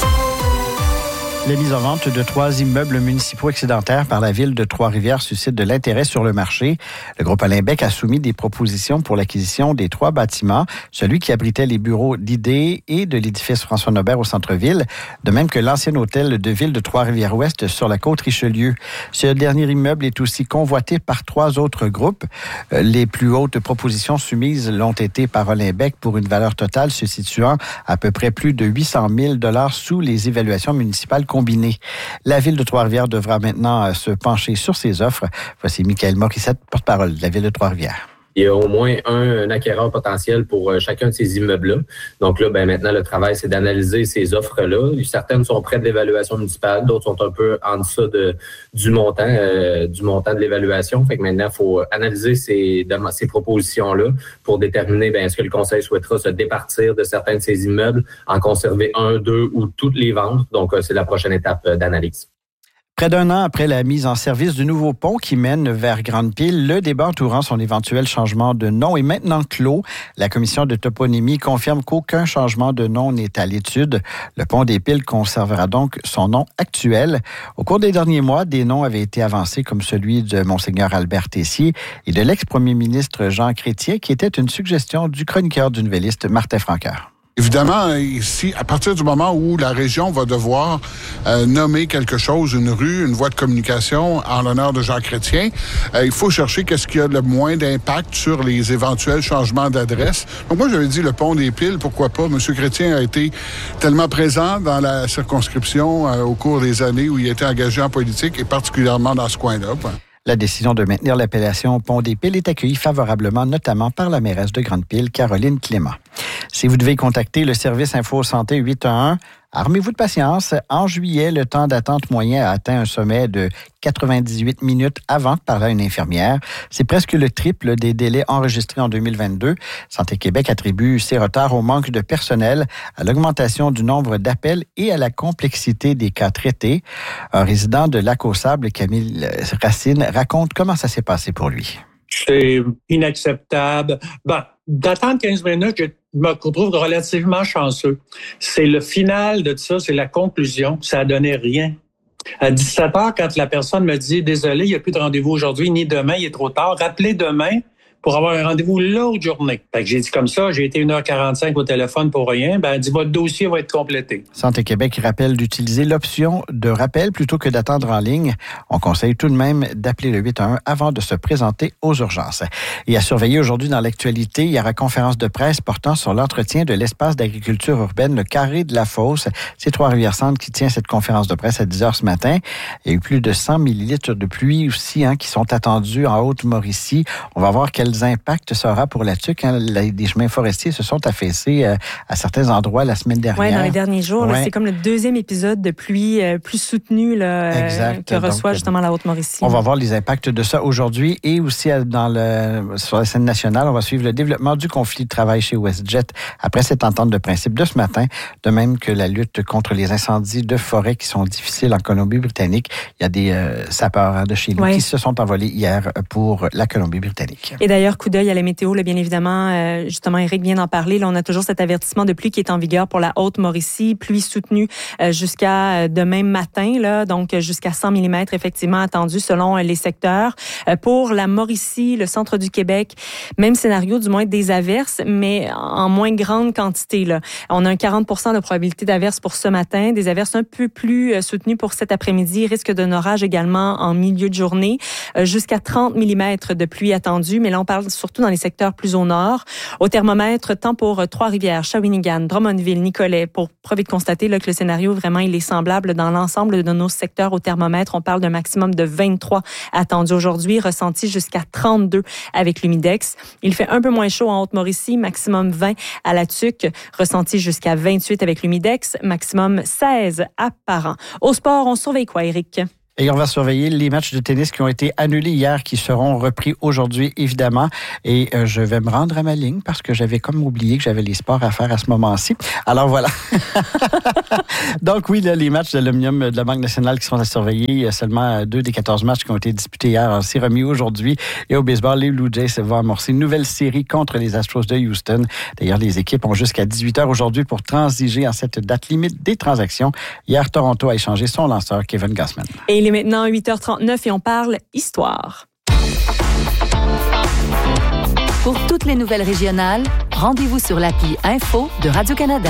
La mise en vente de trois immeubles municipaux excédentaires par la ville de Trois-Rivières suscite de l'intérêt sur le marché. Le groupe Alain Beck a soumis des propositions pour l'acquisition des trois bâtiments, celui qui abritait les bureaux d'I D E et de l'édifice François-Nobert au centre-ville, de même que l'ancien hôtel de ville de Trois-Rivières-Ouest sur la côte Richelieu. Ce dernier immeuble est aussi convoité par trois autres groupes. Les plus hautes propositions soumises l'ont été par Alain Beck pour une valeur totale se situant à peu près plus de huit cent mille dollars sous les évaluations municipales combinées. La ville de Trois-Rivières devra maintenant se pencher sur ses offres. Voici Michael Morissette, porte-parole de la ville de Trois-Rivières. Il y a au moins un, un acquéreur potentiel pour euh, chacun de ces immeubles-là. Donc là, ben maintenant, le travail, c'est d'analyser ces offres-là. Certaines sont près de l'évaluation municipale, d'autres sont un peu en deçà de, du montant euh, du montant de l'évaluation. Fait que maintenant, il faut analyser ces, ces propositions-là pour déterminer ben, est-ce que le conseil souhaitera se départir de certains de ces immeubles, en conserver un, deux ou toutes les ventes. Donc, euh, c'est la prochaine étape euh, d'analyse. Près d'un an après la mise en service du nouveau pont qui mène vers Grande-Pile, le débat entourant son éventuel changement de nom est maintenant clos. La commission de toponymie confirme qu'aucun changement de nom n'est à l'étude. Le pont des Piles conservera donc son nom actuel. Au cours des derniers mois, des noms avaient été avancés comme celui de Monseigneur Albert Tessier et de l'ex-premier ministre Jean Chrétien, qui était une suggestion du chroniqueur du Nouvelliste Martin Franqueur. Évidemment, ici, à partir du moment où la région va devoir euh, nommer quelque chose, une rue, une voie de communication en l'honneur de Jean Chrétien, euh, il faut chercher qu'est-ce qui a le moins d'impact sur les éventuels changements d'adresse. Donc moi, j'avais dit le pont des Piles, pourquoi pas? M. Chrétien a été tellement présent dans la circonscription euh, au cours des années où il était engagé en politique et particulièrement dans ce coin-là. La décision de maintenir l'appellation Pont des Piles est accueillie favorablement, notamment par la mairesse de Grande-Pile, Caroline Clément. Si vous devez contacter le service Info Santé huit un un, armez-vous de patience. En juillet, le temps d'attente moyen a atteint un sommet de quatre-vingt-dix-huit minutes avant de parler à une infirmière. C'est presque le triple des délais enregistrés en deux mille vingt-deux. Santé Québec attribue ces retards au manque de personnel, à l'augmentation du nombre d'appels et à la complexité des cas traités. Un résident de Lac-aux-Sables, Camille Racine, raconte comment ça s'est passé pour lui. C'est inacceptable. Ben, d'attendre quinze minutes, je me trouve relativement chanceux. C'est le final de ça, c'est la conclusion. Ça a donné rien. À dix-sept heures, quand la personne me dit « Désolé, il n'y a plus de rendez-vous aujourd'hui, ni demain, il est trop tard. Rappelez demain pour avoir un rendez-vous l'autre journée. » Fait que j'ai dit comme ça, j'ai été une heure quarante-cinq au téléphone pour rien. Ben, elle dit « Votre dossier va être complété. » Santé Québec rappelle d'utiliser l'option de rappel plutôt que d'attendre en ligne. On conseille tout de même d'appeler le huit un un avant de se présenter aux urgences. Et à surveiller aujourd'hui dans l'actualité, il y aura conférence de presse portant sur l'entretien de l'espace d'agriculture urbaine, le Carré de la Fosse. C'est Trois-Rivières-Centre qui tient cette conférence de presse à dix heures ce matin. Il y a eu plus de cent millilitres de pluie aussi hein, qui sont attendus en Haute-Mauricie. On va voir quels impacts ça aura pour la Tuque. Hein. Les chemins forestiers se sont affaissés euh, à certains endroits la semaine dernière. Oui, dans les derniers jours. Ouais. Là, c'est comme le deuxième épisode de pluie euh, plus soutenu là, exact. Euh, que Donc, reçoit justement la Haute-Mauricie. On va voir les impacts de ça aujourd'hui et aussi dans le, sur la scène nationale. On va suivre le développement du conflit de travail chez WestJet après cette entente de principe de ce matin, de même que la lutte contre les incendies de forêt qui sont difficiles en Colombie-Britannique. Il y a des euh, sapeurs hein, de chez nous ouais. qui se sont envolés hier pour la Colombie-Britannique. Et d'ailleurs, coup d'œil à la météo, là, bien évidemment, euh, justement, Éric vient d'en parler. Là, on a toujours cet avertissement de pluie qui est en vigueur pour la Haute-Mauricie, pluie soutenue euh, jusqu'à demain matin, là, donc jusqu'à cent millimètres effectivement attendus selon euh, les secteurs. Euh, pour la Mauricie, le centre du Québec, même scénario, du moins des averses, mais en moins grande quantité. Là. On a un quarante pour cent de probabilité d'averses pour ce matin, des averses un peu plus euh, soutenues pour cet après-midi, risque d'un orage également en milieu de journée, euh, jusqu'à trente millimètres de pluie attendue, mais là on parle surtout dans les secteurs plus au nord. Au thermomètre, tant pour Trois-Rivières, Shawinigan, Drummondville, Nicolet, pour preuve de constater là, que le scénario, vraiment, il est semblable dans l'ensemble de nos secteurs au thermomètre. On parle d'un maximum de vingt-trois attendu aujourd'hui, ressenti jusqu'à trente-deux avec l'humidex. Il fait un peu moins chaud en Haute-Mauricie, maximum vingt à la Tuque, ressenti jusqu'à vingt-huit avec l'humidex, maximum seize à Parent. Au sport, on surveille quoi, Éric? Et on va surveiller les matchs de tennis qui ont été annulés hier, qui seront repris aujourd'hui, évidemment. Et euh, je vais me rendre à ma ligne parce que j'avais comme oublié que j'avais les sports à faire à ce moment-ci. Alors voilà. Donc oui, là, les matchs de l'Omnium de la Banque nationale qui sont à surveiller, il y a seulement deux des quatorze matchs qui ont été disputés hier. Alors, c'est remis aujourd'hui. Et au baseball, les Blue Jays vont amorcer une nouvelle série contre les Astros de Houston. D'ailleurs, les équipes ont jusqu'à dix-huit heures aujourd'hui pour transiger en cette date limite des transactions. Hier, Toronto a échangé son lanceur, Kevin Gausman. Et il est maintenant huit heures trente-neuf et on parle histoire. Pour toutes les nouvelles régionales, rendez-vous sur l'appli Info de Radio-Canada.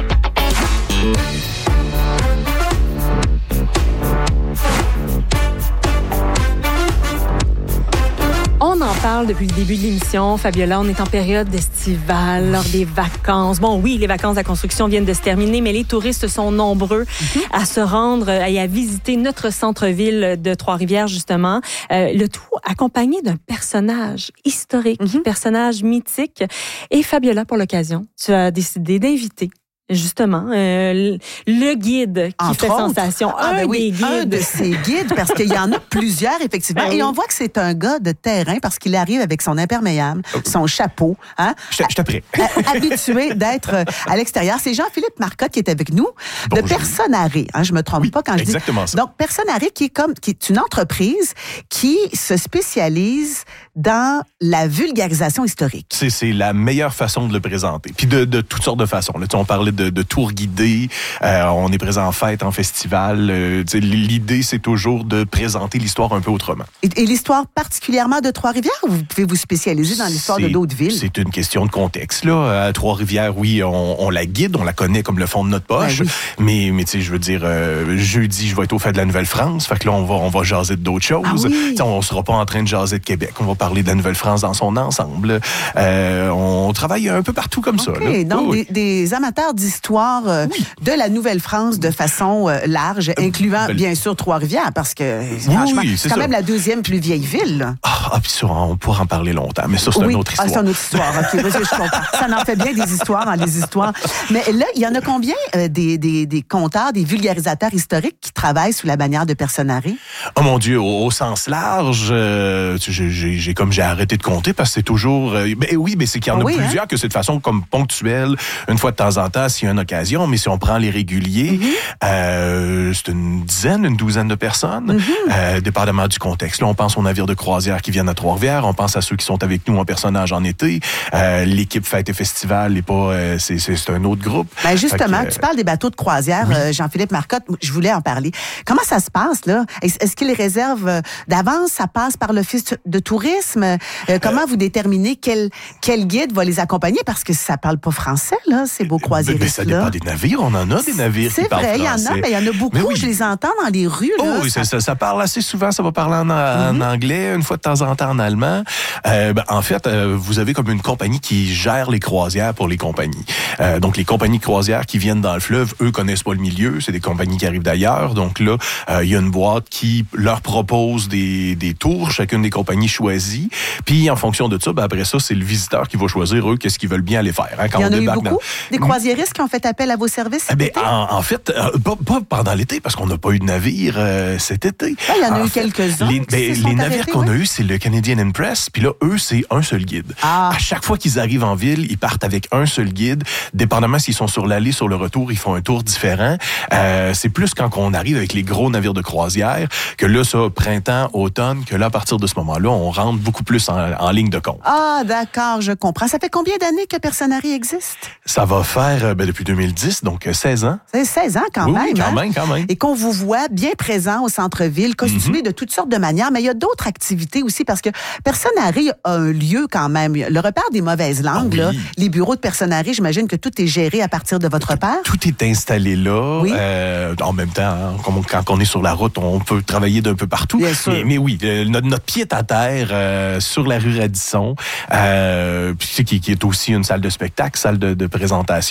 On en parle depuis le début de l'émission. Fabiola, on est en période estivale, lors des vacances. Bon, oui, les vacances de la construction viennent de se terminer, mais les touristes sont nombreux mm-hmm. à se rendre et à visiter notre centre-ville de Trois-Rivières, justement. Euh, le tout accompagné d'un personnage historique, mm-hmm. personnage mythique. Et Fabiola, pour l'occasion, tu as décidé d'inviter justement, euh, le guide qui Entre fait autres. sensation. Ah, un ben oui, des guides. un de ces guides, parce qu'il y en a plusieurs, effectivement. Ben et oui. on voit que c'est un gars de terrain, parce qu'il arrive avec son imperméable, son chapeau. Hein, je te prêt. Habitué d'être à l'extérieur. C'est Jean-Philippe Marcotte qui est avec nous, Bonjour. de Personaré. Hein, je me trompe oui, pas quand je exactement dis. Ça. Donc, Personaré, qui est comme, qui est une entreprise qui se spécialise dans la vulgarisation historique. C'est, c'est la meilleure façon de le présenter. Puis de, de toutes sortes de façons. Là, on parlait de, de tours guidés, euh, on est présent en fête, en festival. Euh, l'idée, c'est toujours de présenter l'histoire un peu autrement. Et, et l'histoire particulièrement de Trois-Rivières, ou vous pouvez vous spécialiser dans l'histoire c'est, de d'autres villes? C'est une question de contexte. Là. À Trois-Rivières, oui, on, on la guide, on la connaît comme le fond de notre poche. Ben oui. Mais, mais tu sais, je veux dire, euh, jeudi, je vais être au fait de la Nouvelle-France. Fait que là, on va, on va jaser d'autres choses. Ah oui. On ne sera pas en train de jaser de Québec. On va parler de la Nouvelle-France dans son ensemble. Euh, on travaille un peu partout comme okay, ça. Là. Donc, oui, des, des amateurs d'histoire euh, oui. de la Nouvelle-France de façon euh, large, incluant ben, bien sûr Trois-Rivières, parce que oui, franchement, oui, c'est, c'est quand ça. même la deuxième plus vieille ville. Là. Ah, ah puis ça, on pourra en parler longtemps, mais ça, c'est oui. une autre histoire. Ah, c'est une autre histoire, OK. Parce que je comprends. Ça en fait bien des histoires dans les histoires. Mais là, il y en a combien euh, des, des, des conteurs, des vulgarisateurs historiques qui travaillent sous la bannière de Personaré? Oh mon Dieu, au, au sens large, euh, j'ai, j'ai, j'ai comme j'ai arrêté de compter parce que c'est toujours... Euh, ben oui, mais c'est qu'il y en a oui, plusieurs hein? que c'est de façon comme ponctuelle, une fois de temps en temps, s'il y a une occasion, mais si on prend les réguliers, mm-hmm. euh, c'est une dizaine, une douzaine de personnes, mm-hmm. euh, dépendamment du contexte. Là, on pense aux navires de croisière qui viennent à Trois-Rivières, on pense à ceux qui sont avec nous en personnage en été, euh, l'équipe Fête et Festival, est pas, euh, c'est, c'est, c'est un autre groupe. Ben justement, que, euh, tu parles des bateaux de croisière, oui. euh, Jean-Philippe Marcotte, je voulais en parler. Comment ça se passe, là? Est-ce, est-ce qu'ils réservent d'avance? Ça passe par l'Office de tourisme? Euh, comment euh, vous déterminez quel, quel guide va les accompagner? Parce que ça parle pas français, là, ces beaux croisiéristes. Ben, ça dépend des navires. On en a des navires c'est qui parlent vrai, français. C'est vrai, il y en a, mais il y en a beaucoup. Oui. Je les entends dans les rues. Oh, là, oui, ça... Ça, ça parle assez souvent. Ça va parler en, en mm-hmm. anglais, une fois de temps en temps en allemand. Euh, ben, en fait, euh, vous avez comme une compagnie qui gère les croisières pour les compagnies. Euh, donc, les compagnies de croisières qui viennent dans le fleuve, eux connaissent pas le milieu. C'est des compagnies qui arrivent d'ailleurs. Donc là, il euh, y a une boîte qui leur propose des, des tours. Chacune des compagnies choisit. Puis, en fonction de ça, ben, après ça, c'est le visiteur qui va choisir, eux, qu'est-ce qu'ils veulent bien aller faire. Hein, quand il y en on a eu débarque beaucoup? Dans... Des croisiéristes qui ont fait appel à vos services cet ben, été? En, en fait, euh, pas, pas pendant l'été, parce qu'on n'a pas eu de navire euh, cet été. Ah, il y en a en eu fait, quelques-uns. Les, ben, les navires arrêtés, qu'on oui? a eus, c'est le Canadian Impress. Puis là, eux, c'est un seul guide. Ah. À chaque fois qu'ils arrivent en ville, ils partent avec un seul guide. Dépendamment s'ils sont sur l'aller, sur le retour, ils font un tour différent. Euh, c'est plus quand on arrive avec les gros navires de croisière que là, ça, printemps, automne, que là, à partir de ce moment-là, on rentre beaucoup plus en, en ligne de compte. Ah, d'accord, je comprends. Ça fait combien d'années que Personaré existe? Ça va faire ben, depuis deux mille dix, donc seize ans. C'est seize ans quand oui, même. Oui, quand hein? même, quand même. Et qu'on vous voit bien présent au centre-ville, costumé mm-hmm. de toutes sortes de manières, mais il y a d'autres activités aussi parce que Personaré a un lieu quand même. Le repère des mauvaises langues, oui. là, les bureaux de Personaré, j'imagine que tout est géré à partir de votre repère. Tout, tout est installé là. Oui. Euh, en même temps, hein, comme, quand on est sur la route, on peut travailler d'un peu partout. Bien sûr. Mais, mais oui, euh, notre, notre pied est à terre euh, sur la rue Radisson, euh, qui, qui est aussi une salle de spectacle, salle de, de présentation là,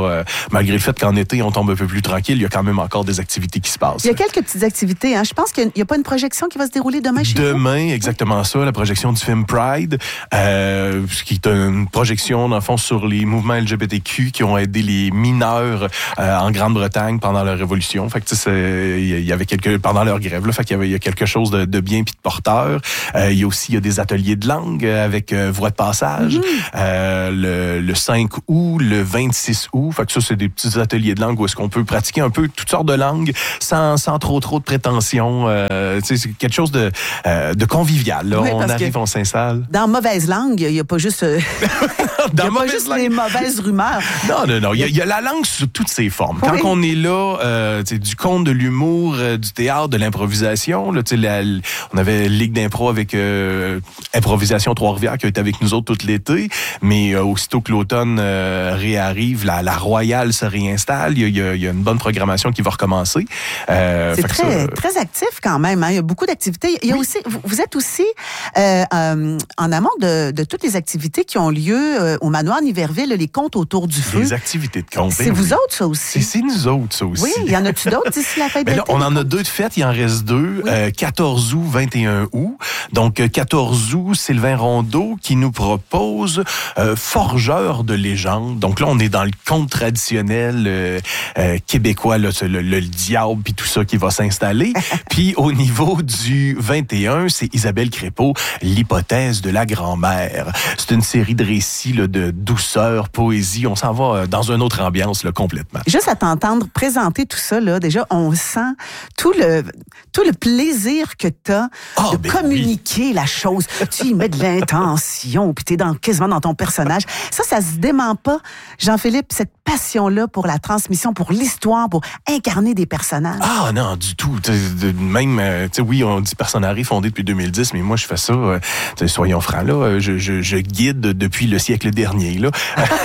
euh, malgré le fait qu'en été, on tombe un peu plus tranquille, il y a quand même encore des activités qui se passent. Il y a quelques petites activités. Hein. Je pense qu'il n'y a, a pas une projection qui va se dérouler demain chez vous? Demain, exactement ça, la projection du film Pride, euh, qui est une projection, dans le fond, sur les mouvements L G B T Q qui ont aidé les mineurs euh, en Grande-Bretagne pendant la Révolution. Fait que, tu sais, il y avait quelques, pendant leur grève, là, fait qu'il y avait, il y a quelque chose de, de bien puis de porteur. Euh, il y a aussi, il y a des ateliers de langue avec euh, voix de passage, mm-hmm. euh, le, le cinq août, le vingt-six août. Fait que ça, c'est des petits ateliers de langue où est-ce qu'on peut pratiquer un peu toutes sortes de langues sans, sans trop, trop de prétention. Euh, tu sais, c'est quelque chose de, euh, de convivial, là. Oui, on arrive, on s'installe. Dans mauvaise langue, il n'y a pas juste, euh, il y a pas juste les mauvaises rumeurs. Non, non, non. Il y a, il y a la langue sous toutes ses formes. Quand oui. on est là, euh, du conte, de l'humour, euh, du théâtre, de l'improvisation, là, la, on avait Ligue d'impro avec euh, Improvisation Trois-Rivières qui a été avec nous autres tout l'été, mais euh, aussitôt que l'automne euh, réarrive, la, la Royale se réinstalle, il y, a, il y a une bonne programmation qui va recommencer. Euh, c'est très, ça, très actif quand même. Hein? Il y a beaucoup d'activités. Il y a oui. aussi, vous, vous êtes aussi euh, euh, en amont de, de toutes les activités qui ont lieu euh, au manoir Niverville, les contes autour du feu. Les activités de compte. C'est vous autres, ça aussi? C'est, c'est nous autres, ça aussi. Oui, il y en a-tu d'autres d'ici la fête d'été? On en a deux de fêtes, il en reste deux. Oui. Euh, quatorze août, vingt et un août. Donc, quatorze août, Sylvain Rondeau qui nous propose euh, Forgeur de légende. Donc là, on est dans le conte traditionnel euh, euh, québécois, là, le, le, le diable puis tout ça qui va s'installer. Puis au niveau du vingt et un, c'est Isabelle Crépeau, l'hypothèse de la grand-mère. C'est une série de récits là, de douceur, poésie. On s'en va dans une autre ambiance là, complètement. Juste à t'entendre présenter tout ça, là, déjà, on sent tout le, tout le plaisir que tu as oh, de ben communiquer oui. la chose. Tu y mets de l'intention, puis tu es dans, quasiment dans ton personnage. Ça, ça se dément pas, Jean-Philippe, cette passion-là pour la transmission, pour l'histoire, pour incarner des personnages. Ah non, du tout. Même, tu sais, oui, on dit Personnari fondé depuis deux mille dix, mais moi, je fais ça, euh, soyons francs, là, je, je, je guide depuis le siècle dernier, là.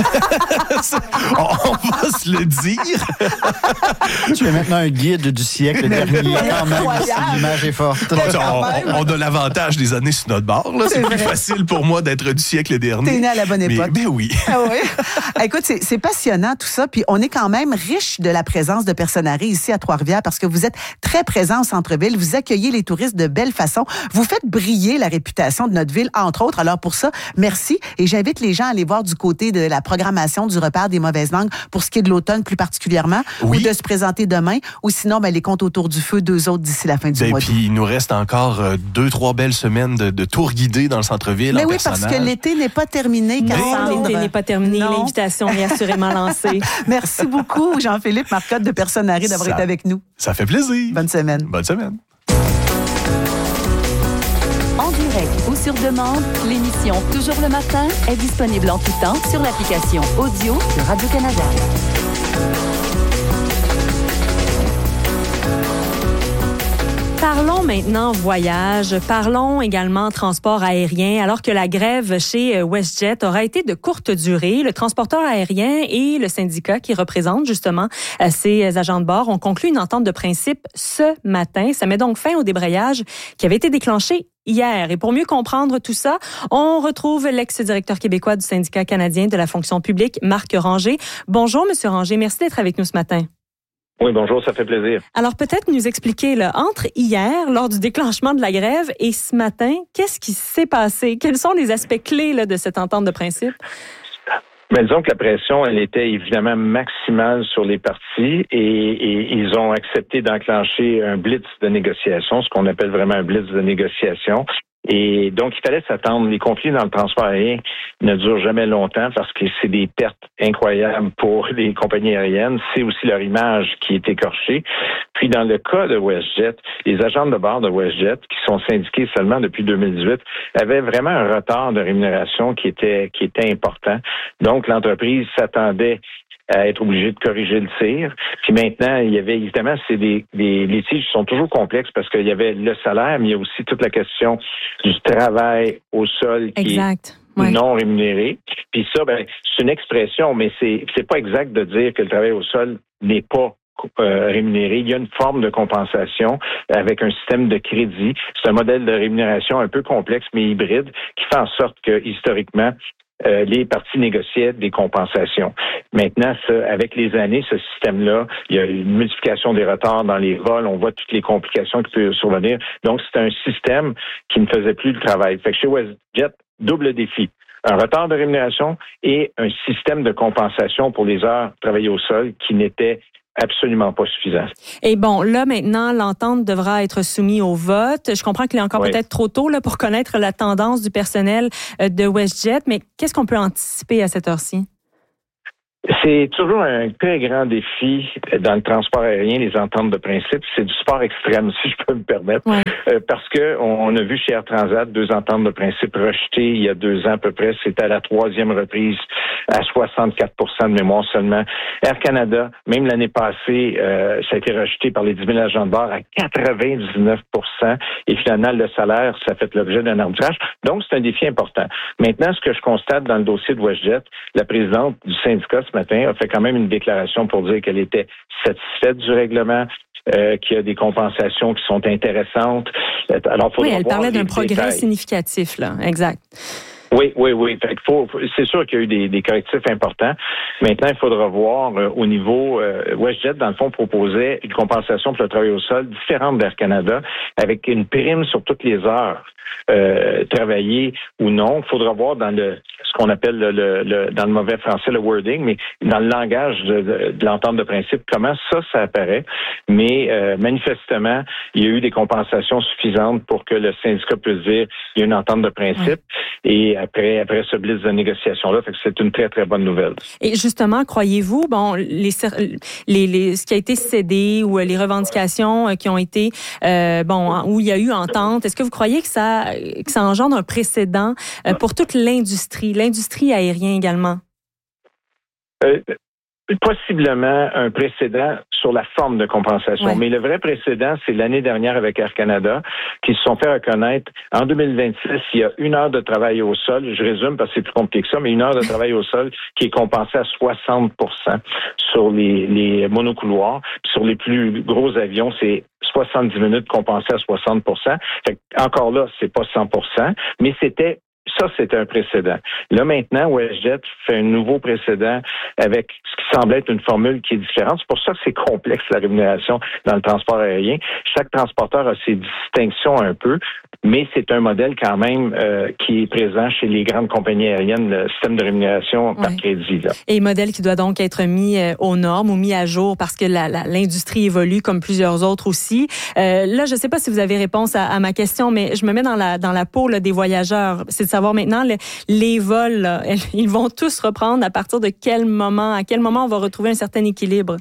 on, on va se le dire. Tu es maintenant un guide du siècle dernier, quand même, si l'image est forte. Bon, on, on a l'avantage des années sur notre bord, là. C'est, c'est plus facile pour moi d'être du siècle dernier. T'es né à la bonne époque. Mais, mais oui. Ah oui. Écoute, c'est, c'est passionnant tout ça, puis on est quand même riche de la présence de Personnari ici à Trois-Rivières parce que vous êtes très présent au centre-ville, vous accueillez les touristes de belle façon, vous faites briller la réputation de notre ville, entre autres. Alors pour ça, merci. Et j'invite les gens à aller voir du côté de la programmation du repère des mauvaises langues pour ce qui est de l'automne plus particulièrement, oui. ou de se présenter demain, ou sinon, ben, les contes autour du feu, deux autres d'ici la fin du ben, mois. Et puis il nous reste encore euh, deux, trois belles semaines de, de tours guidés dans le centre-ville. Mais en oui, personnage. parce que l'été n'est pas terminé. Non, l'été n'est pas terminé. Non. L'invitation est assurément lancée. Merci beaucoup, Jean-Philippe Marcotte de Personnari, d'avoir ça, été avec nous. Ça fait plaisir. Bonne semaine. Bonne semaine. En direct ou sur demande, l'émission Toujours le matin est disponible en tout temps sur l'application audio de Radio-Canada. Parlons maintenant voyage, parlons également transport aérien. Alors que la grève chez WestJet aura été de courte durée, le transporteur aérien et le syndicat qui représente justement ces agents de bord ont conclu une entente de principe ce matin. Ça met donc fin au débrayage qui avait été déclenché hier. Et pour mieux comprendre tout ça, on retrouve l'ex-directeur québécois du syndicat canadien de la fonction publique, Marc Ranger. Bonjour, Monsieur Ranger. Merci d'être avec nous ce matin. Oui, bonjour, ça fait plaisir. Alors, peut-être nous expliquer, là, entre hier, lors du déclenchement de la grève, et ce matin, qu'est-ce qui s'est passé? Quels sont les aspects clés là, de cette entente de principe? Mais disons que la pression, elle était évidemment maximale sur les partis et, et ils ont accepté d'enclencher un blitz de négociation, ce qu'on appelle vraiment un blitz de négociation. Et donc, il fallait s'attendre. Les conflits dans le transport aérien ne durent jamais longtemps parce que c'est des pertes incroyables pour les compagnies aériennes. C'est aussi leur image qui est écorchée. Puis, dans le cas de WestJet, les agents de bord de WestJet, qui sont syndiqués seulement depuis deux mille dix-huit, avaient vraiment un retard de rémunération qui était, qui était important. Donc, l'entreprise s'attendait à être obligé de corriger le tir. Puis maintenant, il y avait évidemment, c'est des, des litiges qui sont toujours complexes parce qu'il y avait le salaire, mais il y a aussi toute la question du travail au sol qui exact. est ouais. non rémunéré. Puis ça, ben, c'est une expression, mais c'est c'est pas exact de dire que le travail au sol n'est pas Euh, rémunéré. Il y a une forme de compensation avec un système de crédit. C'est un modèle de rémunération un peu complexe, mais hybride, qui fait en sorte que, historiquement, euh, les parties négociaient des compensations. Maintenant, ça, avec les années, ce système-là, il y a une multiplication des retards dans les vols, on voit toutes les complications qui peuvent survenir. Donc, c'est un système qui ne faisait plus le travail. Fait que chez WestJet, double défi. Un retard de rémunération et un système de compensation pour les heures travaillées au sol qui n'était absolument pas suffisant. Et bon, là, maintenant, l'entente devra être soumise au vote. Je comprends qu'il est encore oui. peut-être trop tôt là, pour connaître la tendance du personnel de WestJet, mais qu'est-ce qu'on peut anticiper à cette heure-ci? C'est toujours un très grand défi dans le transport aérien, les ententes de principe. C'est du sport extrême, si je peux me permettre. Ouais. Euh, parce que on, on a vu chez Air Transat deux ententes de principe rejetées il y a deux ans à peu près. C'était à la troisième reprise à soixante-quatre pour cent de mémoire seulement. Air Canada, même l'année passée, euh, ça a été rejeté par les dix mille agents de bord à quatre-vingt-dix-neuf pour cent. Et finalement, le salaire, ça a fait l'objet d'un arbitrage. Donc, c'est un défi important. Maintenant, ce que je constate dans le dossier de WestJet, la présidente du syndicat ce matin a fait quand même une déclaration pour dire qu'elle était satisfaite du règlement, euh, qu'il y a des compensations qui sont intéressantes. Alors, oui, elle parlait d'un progrès détails. significatif, là, exact. Oui, oui, oui. Fait qu'il faut, c'est sûr qu'il y a eu des, des correctifs importants. Maintenant, il faudra voir euh, au niveau euh, WestJet, dans le fond, proposait une compensation pour le travail au sol différente d'Air Canada, avec une prime sur toutes les heures euh, travaillées ou non. Il faudra voir dans le ce qu'on appelle le, le, le dans le mauvais français le wording, mais dans le langage de, de, de l'entente de principe, comment ça, ça apparaît. Mais euh, manifestement, il y a eu des compensations suffisantes pour que le syndicat puisse dire il y a une entente de principe. Oui. Et après, après ce blitz de négociation-là, fait que c'est une très, très bonne nouvelle. Et justement, croyez-vous, bon, les, les, les, ce qui a été cédé ou les revendications qui ont été, euh, bon, où il y a eu entente, est-ce que vous croyez que ça, que ça engendre un précédent euh, pour toute l'industrie, l'industrie aérienne également? Euh, Possiblement un précédent sur la forme de compensation. Ouais. Mais le vrai précédent, c'est l'année dernière avec Air Canada, qui se sont fait reconnaître. En deux mille vingt-six, il y a une heure de travail au sol. Je résume parce que c'est plus compliqué que ça, mais une heure de travail au sol qui est compensée à soixante pour cent sur les, les monocouloirs. Puis sur les plus gros avions, c'est soixante-dix minutes compensées à soixante pour cent. Fait que, encore là, c'est pas cent pour cent, mais c'était Ça, c'était un précédent. Là, maintenant, WestJet fait un nouveau précédent avec ce qui semble être une formule qui est différente. C'est pour ça que c'est complexe, la rémunération dans le transport aérien. Chaque transporteur a ses distinctions un peu, mais c'est un modèle quand même euh, qui est présent chez les grandes compagnies aériennes, le système de rémunération par oui. crédit. Là. Et modèle qui doit donc être mis euh, aux normes ou mis à jour parce que la, la, l'industrie évolue comme plusieurs autres aussi. Euh, là, je ne sais pas si vous avez réponse à, à ma question, mais je me mets dans la, dans la peau là, des voyageurs. C'est de savoir maintenant, le, les vols, là, ils vont tous reprendre à partir de quel moment? À quel moment on va retrouver un certain équilibre?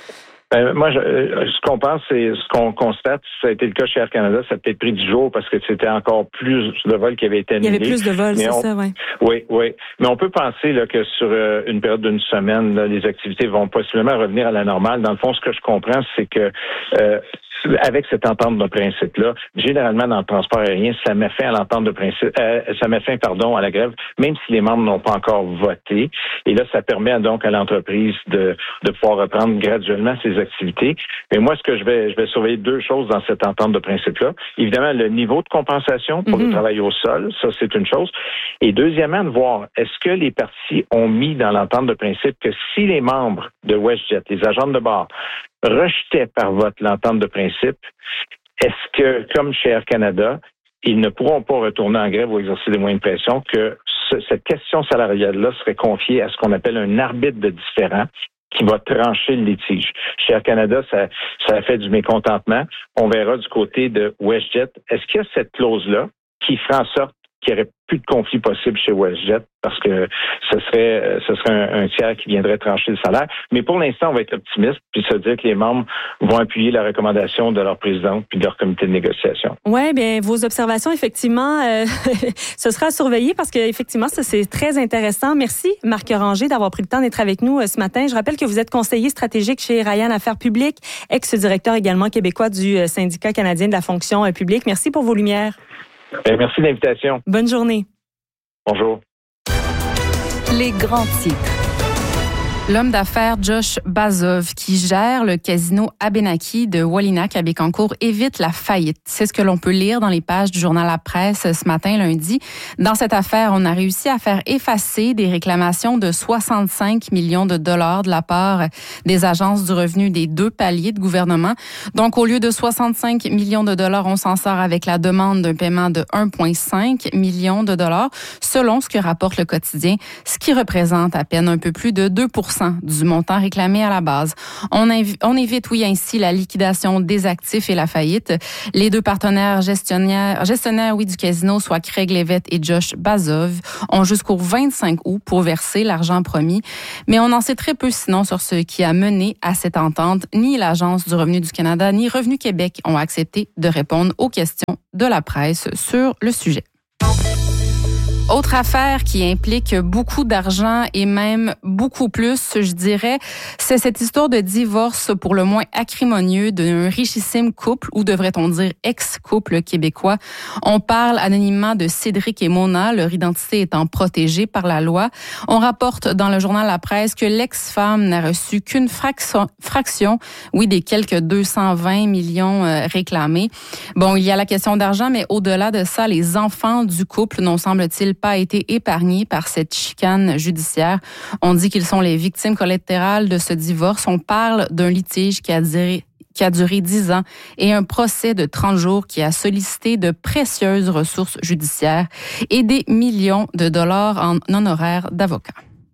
Euh, moi, je, ce qu'on pense, c'est ce qu'on constate, ça a été le cas chez Air Canada, ça a peut-être pris dix jours parce que c'était encore plus de vols qui avaient été annulés. Il y avait plus de vols, mais c'est on, ça, oui. Oui, oui. Mais on peut penser là, que sur euh, une période d'une semaine, là, les activités vont possiblement revenir à la normale. Dans le fond, ce que je comprends, c'est que euh, avec cette entente de principe-là, généralement dans le transport aérien, ça met fin à l'entente de principe, euh, ça met fin, pardon, à la grève, même si les membres n'ont pas encore voté. Et là, ça permet donc à l'entreprise de, de pouvoir reprendre graduellement ses activités. Mais moi, ce que je vais, je vais surveiller deux choses dans cette entente de principe-là. Évidemment, le niveau de compensation pour mm-hmm. le travail au sol, ça, c'est une chose. Et deuxièmement, de voir, est-ce que les parties ont mis dans l'entente de principe que si les membres de WestJet, les agents de bord, rejetaient par vote l'entente de principe, est-ce que, comme chez Air Canada, ils ne pourront pas retourner en grève ou exercer des moyens de pression, que ce, cette question salariale-là serait confiée à ce qu'on appelle un arbitre de différend qui va trancher le litige. Chez Air Canada, ça, ça a fait du mécontentement. On verra du côté de WestJet. Est-ce qu'il y a cette clause-là qui fera en sorte qu'il n'y aurait plus de conflit possible chez WestJet parce que ce serait ce serait un, un tiers qui viendrait trancher le salaire. Mais pour l'instant, on va être optimiste puis se dire que les membres vont appuyer la recommandation de leur présidente puis de leur comité de négociation. Oui, bien, vos observations, effectivement, euh, ce sera à surveiller parce que effectivement, ça, c'est très intéressant. Merci, Marc Ranger, d'avoir pris le temps d'être avec nous euh, ce matin. Je rappelle que vous êtes conseiller stratégique chez Ryan Affaires publiques, ex-directeur également québécois du euh, syndicat canadien de la fonction euh, publique. Merci pour vos lumières. Bien, merci de l'invitation. Bonne journée. Bonjour. Les grands titres. L'homme d'affaires Josh Bazov, qui gère le casino Abenaki de Wallinac à Bécancour, évite la faillite. C'est ce que l'on peut lire dans les pages du journal La Presse ce matin, lundi. Dans cette affaire, on a réussi à faire effacer des réclamations de soixante-cinq millions de dollars de la part des agences du revenu des deux paliers de gouvernement. Donc, au lieu de soixante-cinq millions de dollars, on s'en sort avec la demande d'un paiement de un virgule cinq million de dollars, selon ce que rapporte le quotidien, ce qui représente à peine un peu plus de deux pour cent du montant réclamé à la base. On, inv- on évite, oui, ainsi la liquidation des actifs et la faillite. Les deux partenaires gestionnaires, gestionnaires oui, du casino, soit Craig Levitt et Josh Bazov, ont jusqu'au vingt-cinq août pour verser l'argent promis. Mais on en sait très peu sinon sur ce qui a mené à cette entente. Ni l'Agence du revenu du Canada, ni Revenu Québec ont accepté de répondre aux questions de la presse sur le sujet. Autre affaire qui implique beaucoup d'argent et même beaucoup plus, je dirais, c'est cette histoire de divorce pour le moins acrimonieux d'un richissime couple, ou devrait-on dire ex-couple québécois. On parle anonymement de Cédric et Mona, leur identité étant protégée par la loi. On rapporte dans le journal La Presse que l'ex-femme n'a reçu qu'une fraction, fraction, oui, des quelques deux cent vingt millions euh, réclamés. Bon, il y a la question d'argent, mais au-delà de ça, les enfants du couple n'ont, semble-t-il, pas été épargnés par cette chicane judiciaire. On dit qu'ils sont les victimes collatérales de ce divorce. On parle d'un litige qui a duré qui a duré dix ans et un procès de trente jours qui a sollicité de précieuses ressources judiciaires et des millions de dollars en honoraires d'avocats.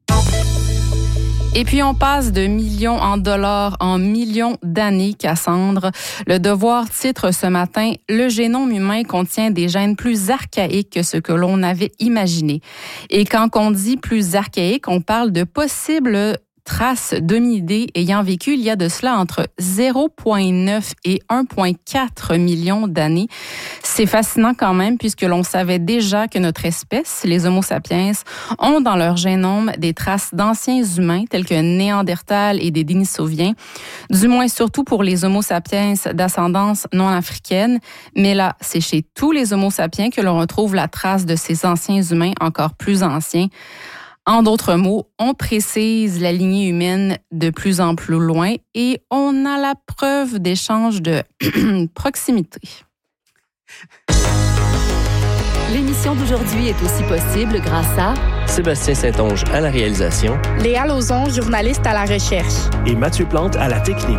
Et puis, on passe de millions en dollars en millions d'années, Cassandre. Le Devoir titre ce matin « Le génome humain contient des gènes plus archaïques que ce que l'on avait imaginé ». Et quand on dit plus archaïque, on parle de possibles traces d'hominidés ayant vécu il y a de cela entre zéro virgule neuf et un virgule quatre millions d'années. C'est fascinant quand même puisque l'on savait déjà que notre espèce, les Homo sapiens, ont dans leur génome des traces d'anciens humains tels que Néandertal et des Denisoviens, du moins surtout pour les Homo sapiens d'ascendance non africaine. Mais là, c'est chez tous les Homo sapiens que l'on retrouve la trace de ces anciens humains encore plus anciens. En d'autres mots, on précise la lignée humaine de plus en plus loin et on a la preuve d'échanges de proximité. L'émission d'aujourd'hui est aussi possible grâce à Sébastien Saint-Onge à la réalisation, Léa Lauzon, journaliste à la recherche, et Mathieu Plante à la technique.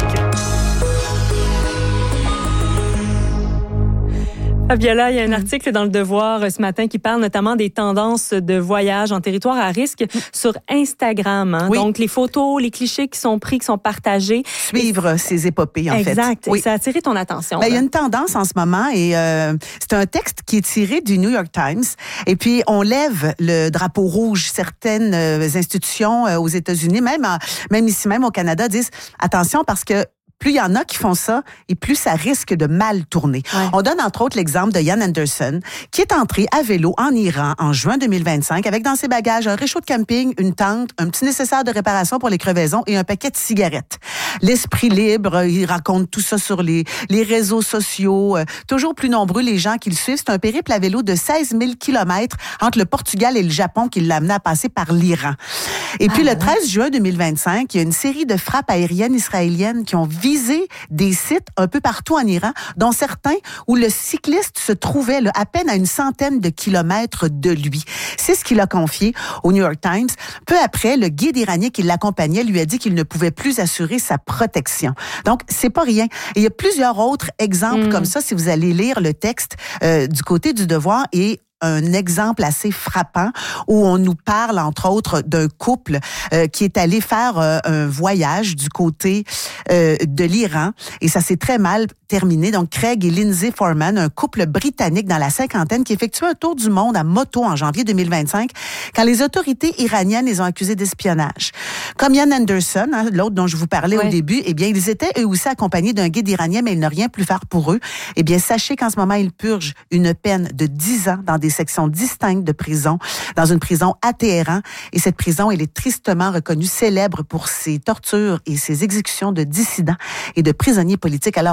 Fabiola, il y a un article dans Le Devoir ce matin qui parle notamment des tendances de voyage en territoire à risque sur Instagram. Hein? Oui. Donc, les photos, les clichés qui sont pris, qui sont partagés. Suivre et... ces épopées, en exact. fait. Exact. Oui. Ça a attiré ton attention. Ben, il y a une tendance en ce moment et euh, c'est un texte qui est tiré du New York Times. Et puis, on lève le drapeau rouge. Certaines euh, institutions euh, aux États-Unis, même, en, même ici, même au Canada, disent attention parce que plus il y en a qui font ça, et plus ça risque de mal tourner. Ouais. On donne entre autres l'exemple de Ian Anderson, qui est entré à vélo en Iran en juin deux mille vingt-cinq avec dans ses bagages un réchaud de camping, une tente, un petit nécessaire de réparation pour les crevaisons et un paquet de cigarettes. L'esprit libre, il raconte tout ça sur les, les réseaux sociaux. Euh, toujours plus nombreux les gens qui le suivent. C'est un périple à vélo de seize mille kilomètres entre le Portugal et le Japon qui l'a amené à passer par l'Iran. Et puis ah, le treize juin deux mille vingt-cinq, il y a une série de frappes aériennes israéliennes qui ont visé des sites un peu partout en Iran, dont certains où le cycliste se trouvait là, à peine à une centaine de kilomètres de lui. C'est ce qu'il a confié au New York Times. Peu après, le guide iranien qui l'accompagnait lui a dit qu'il ne pouvait plus assurer sa protection. Donc, c'est pas rien. Et il y a plusieurs autres exemples mmh. comme ça, si vous allez lire le texte euh, du côté du Devoir et un exemple assez frappant où on nous parle, entre autres, d'un couple euh, qui est allé faire euh, un voyage du côté euh, de l'Iran et ça s'est très mal terminé. Donc, Craig et Lindsay Foreman, un couple britannique dans la cinquantaine qui effectuait un tour du monde à moto en janvier deux mille vingt-cinq quand les autorités iraniennes les ont accusés d'espionnage. Comme Ian Anderson, hein, l'autre dont je vous parlais oui. au début, eh bien, ils étaient eux aussi accompagnés d'un guide iranien, mais il n'a rien pu faire pour eux. Eh bien, sachez qu'en ce moment, ils purgent une peine de dix ans dans des sections distinctes de prison, dans une prison à Téhéran. Et cette prison, elle est tristement reconnue célèbre pour ses tortures et ses exécutions de dissidents et de prisonniers politiques. Alors, on ne sait pas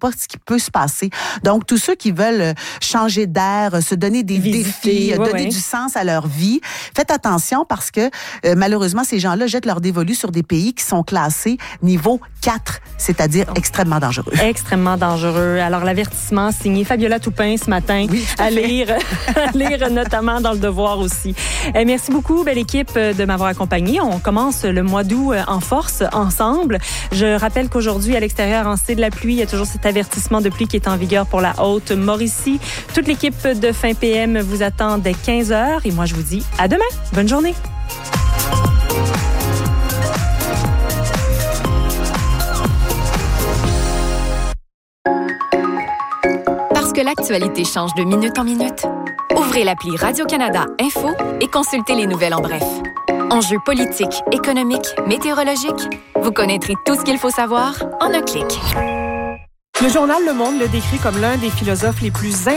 pas ce qui peut se passer. Donc, tous ceux qui veulent changer d'air, se donner des Visiter, défis, ouais, donner ouais. du sens à leur vie, faites attention parce que euh, malheureusement, ces gens-là jettent leur dévolu sur des pays qui sont classés niveau quatre, c'est-à-dire Donc, extrêmement dangereux. Extrêmement dangereux. Alors, l'avertissement signé Fabiola Toupin ce matin, oui, à, à lire, à lire notamment dans Le Devoir aussi. Euh, merci beaucoup, belle équipe, de m'avoir accompagnée. On commence le mois d'août en force, ensemble. Je rappelle qu'aujourd'hui, à l'extérieur, en C de la pluie, il y a toujours cet avertissement de pluie qui est en vigueur pour la Haute-Mauricie. Toute l'équipe de Fin P M vous attend dès quinze heures. Et moi, je vous dis à demain. Bonne journée. Parce que l'actualité change de minute en minute, ouvrez l'appli Radio-Canada Info et consultez les nouvelles en bref. Enjeux politiques, économiques, météorologiques, vous connaîtrez tout ce qu'il faut savoir en un clic. Le journal Le Monde le décrit comme l'un des philosophes les plus